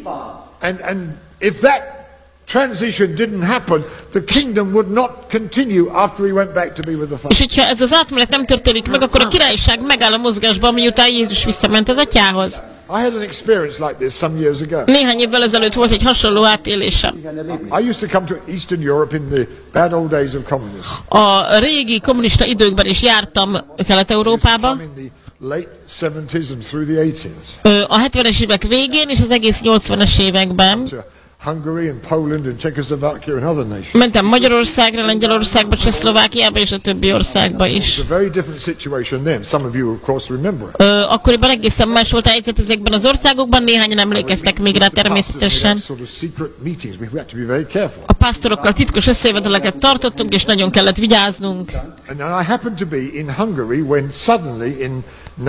Speaker 3: And if that transition didn't happen, the kingdom would not continue after he went back to be with the Father.
Speaker 2: És hogyha ez az átmenet nem történik meg, akkor a királyság megáll a mozgásban, miután Jézus visszament az atyához.
Speaker 3: I had an experience like this some years ago.
Speaker 2: Néhány évvel ezelőtt volt egy hasonló átélésem.
Speaker 3: I used to come to Eastern Europe in the bad old days of communism.
Speaker 2: A régi kommunista időkben is jártam Kelet-Európába,
Speaker 3: Come in the late 70s and through the 80s.
Speaker 2: a 70-es évek végén és az egész 80-es években.
Speaker 3: To Hungary and Poland and Czechoslovakia and other nations.
Speaker 2: Mentem Magyarországra, Lengyelországba, Csehszlovákiába és a többi országba is.
Speaker 3: It's a very different situation then. Some of you, of course, remember it.
Speaker 2: Akkoriban egészen más volt a helyzet ezekben az országokban, néhányan emlékeztek még rá természetesen.
Speaker 3: Sort of secret meetings. We had to be very careful.
Speaker 2: A pásztorokkal titkos összejöveteleket tartottunk, és nagyon kellett vigyáznunk.
Speaker 3: And I happened to be in Hungary when suddenly in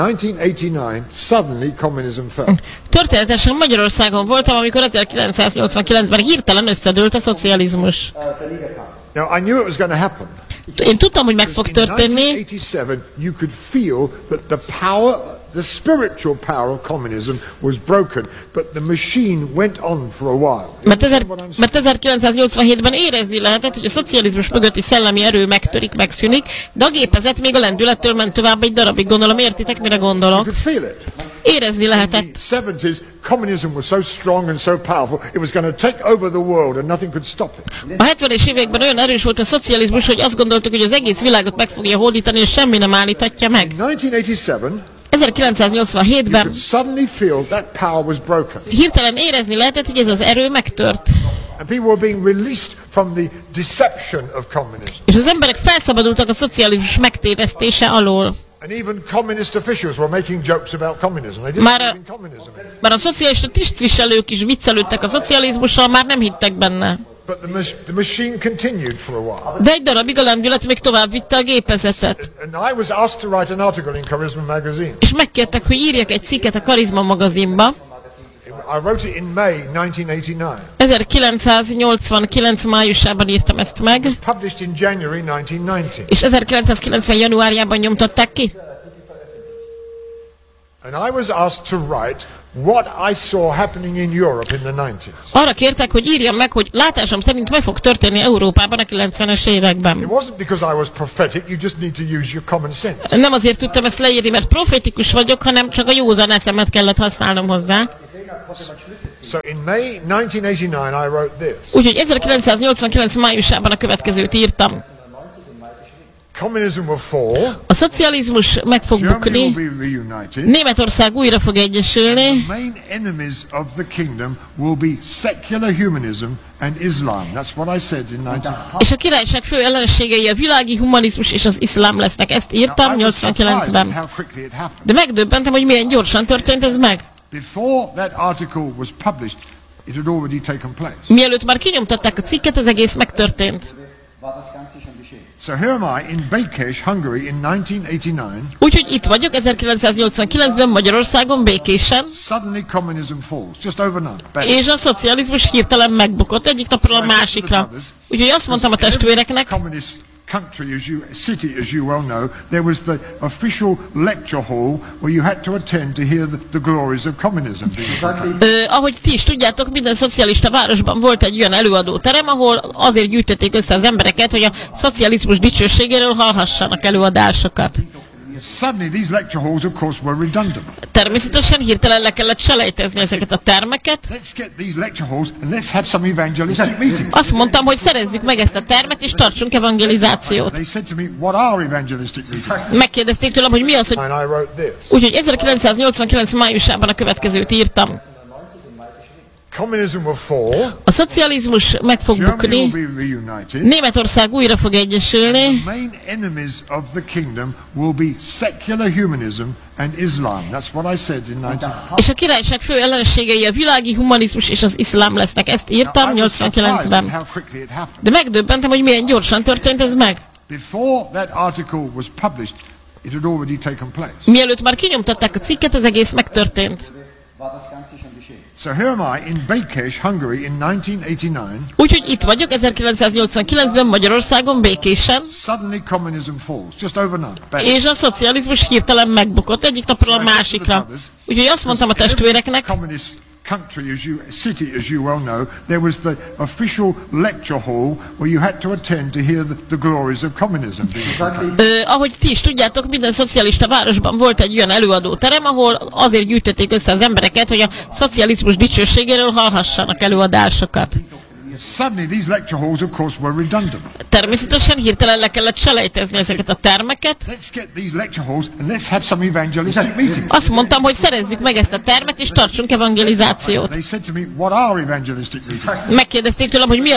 Speaker 3: 1989, suddenly communism fell.
Speaker 2: Történetesen Magyarországon voltam, amikor 1989-ben hirtelen összedőlt a szocializmus.
Speaker 3: Now, I knew it was going to happen.
Speaker 2: Én tudtam, hogy meg fog
Speaker 3: In
Speaker 2: történni,
Speaker 3: 1987, you could feel that the spiritual power of communism was broken, but the machine went on for a while.
Speaker 2: mert 1987-ben érezni lehetett, hogy a szocializmus mögötti szellemi erő megtörik, megszűnik, de a gépezet még a lendülettől ment tovább egy darabig, gondolom, értitek, mire
Speaker 3: You
Speaker 2: gondolok?
Speaker 3: could feel it.
Speaker 2: Érezni
Speaker 3: In
Speaker 2: lehetett.
Speaker 3: the 70s, communism was so strong and so powerful, it was going to take over the world and nothing could stop it.
Speaker 2: A 70-es években olyan erős volt a szocializmus, hogy azt gondoltuk, hogy az egész világot meg fogja hódítani, és semmi nem állíthatja meg.
Speaker 3: In 1987,
Speaker 2: 1987-ben
Speaker 3: could suddenly feel that power was broken.
Speaker 2: hirtelen érezni lehetett, hogy ez az erő megtört.
Speaker 3: And people were being released from the deception of communism.
Speaker 2: És az emberek felszabadultak a szocializmus megtévesztése alól.
Speaker 3: And even communist officials were making jokes about communism. They didn't
Speaker 2: Már
Speaker 3: believe in communism.
Speaker 2: Már a szocialista tisztviselők is viccelődtek a szocializmussal, már nem hittek benne.
Speaker 3: But the machine continued for a while.
Speaker 2: De egy darabig a lendület még tovább vitte a gépezetet.
Speaker 3: And I was asked to write an article in Charisma magazine.
Speaker 2: És megkértek, hogy írjak egy cikket a Karizma magazinba.
Speaker 3: I wrote it in May 1989.
Speaker 2: 1989 májusában írtam ezt meg,
Speaker 3: Published in January 1990.
Speaker 2: és 1990 januárjában nyomtatták ki.
Speaker 3: And I was asked to write what I saw happening in Europe in the 90s.
Speaker 2: Arra kértek, hogy írjam meg, hogy látásom szerint mi fog történni Európában a 90-es
Speaker 3: It
Speaker 2: években.
Speaker 3: wasn't because I was prophetic, you just need to use your common sense.
Speaker 2: Nem azért tudtam ezt leírni, mert profétikus vagyok, hanem csak a józan eszemet kellett használnom hozzá.
Speaker 3: So in May 1989 I wrote this.
Speaker 2: Úgyhogy 1989 májusában a következőt írtam.
Speaker 3: Communism will fall,
Speaker 2: A szocializmus meg fog
Speaker 3: Germany will
Speaker 2: bukni,
Speaker 3: be reunited,
Speaker 2: Németország újra fog egyesülni,
Speaker 3: the main enemies of the kingdom will be secular humanism and Islam. That's what I said in 1990.
Speaker 2: és a királyság fő ellenségei a világi humanizmus és az iszlám lesznek. Ezt írtam
Speaker 3: I was surprised at
Speaker 2: 89-ben.
Speaker 3: how quickly it happened.
Speaker 2: De megdöbbentem, hogy milyen gyorsan történt ez meg.
Speaker 3: Before that article was published, it had already taken place.
Speaker 2: Mielőtt már kinyomtatták a cikket, ez egész megtörtént.
Speaker 3: So here am I in Békés, Hungary in 1989.
Speaker 2: Úgyhogy itt vagyok 1989-ben Magyarországon békésen,
Speaker 3: Suddenly communism falls, just overnight. Bang.
Speaker 2: és a szocializmus hirtelen megbukott egyik napról a másikra. Úgyhogy azt mondtam a testvéreknek,
Speaker 3: Communist country, city, as you well know, there was the official lecture hall where you had to attend to hear the glories of communism.
Speaker 2: ahogy ti is tudjátok, minden szocialista városban volt egy olyan előadóterem, ahol azért gyűjtötték össze az embereket, hogy a szocializmus dicsőségéről hallhassanak előadásokat.
Speaker 3: Suddenly these lecture halls, of course, were redundant.
Speaker 2: Természetesen hirtelen le kellett selejtezni ezeket a termeket.
Speaker 3: Let's get these lecture halls and let's have some evangelistic meetings.
Speaker 2: Azt mondtam, hogy szerezzük meg ezt a termet, és tartsunk evangelizációt.
Speaker 3: They said to me, what are evangelistic meetings?
Speaker 2: Megkérdezték tőlem, hogy mi az, hogy...
Speaker 3: And I wrote this.
Speaker 2: Úgyhogy 1989 májusában a következőt írtam.
Speaker 3: Communism will fall,
Speaker 2: A szocializmus meg fog
Speaker 3: Germany will
Speaker 2: bukni,
Speaker 3: be reunited,
Speaker 2: Németország újra fog egyesülni,
Speaker 3: the main enemies of the kingdom will be secular humanism and Islam. That's what I said in 1990.
Speaker 2: és a királyság fő ellenségei a világi humanizmus és az iszlám lesznek. Ezt írtam
Speaker 3: I was surprised at
Speaker 2: 89-ben.
Speaker 3: how quickly it happened.
Speaker 2: De megdöbbentem, hogy milyen gyorsan történt ez meg.
Speaker 3: Before that article was published, it had already taken place.
Speaker 2: Mielőtt már kinyomtatták a cikket, ez egész megtörtént.
Speaker 3: So here am I in Békés, Hungary in 1989.
Speaker 2: Úgyhogy itt vagyok 1989-ben Magyarországon békésen,
Speaker 3: Suddenly communism falls, just overnight. Bang.
Speaker 2: és a szocializmus hirtelen megbukott egyik napról a másikra. Úgyhogy azt mondtam a testvéreknek,
Speaker 3: Communist country, city, as you well know, there was the official lecture hall where you had to attend to hear the glories of communism.
Speaker 2: ahogy ti is tudjátok, minden szocialista városban volt egy olyan előadóterem, ahol azért gyűjtötték össze az embereket, hogy a szocializmus dicsőségéről hallhassanak előadásokat.
Speaker 3: Suddenly these lecture halls, of course, were redundant.
Speaker 2: Természetesen hirtelen le kellett selejtezni ezeket a termeket.
Speaker 3: Let's get these lecture halls and let's have some evangelistic meetings.
Speaker 2: Azt mondtam, hogy szerezzük meg ezt a termet, és tartsunk evangelizációt.
Speaker 3: They said to me, what are evangelistic meetings?
Speaker 2: Megkérdezték tőlem, hogy mi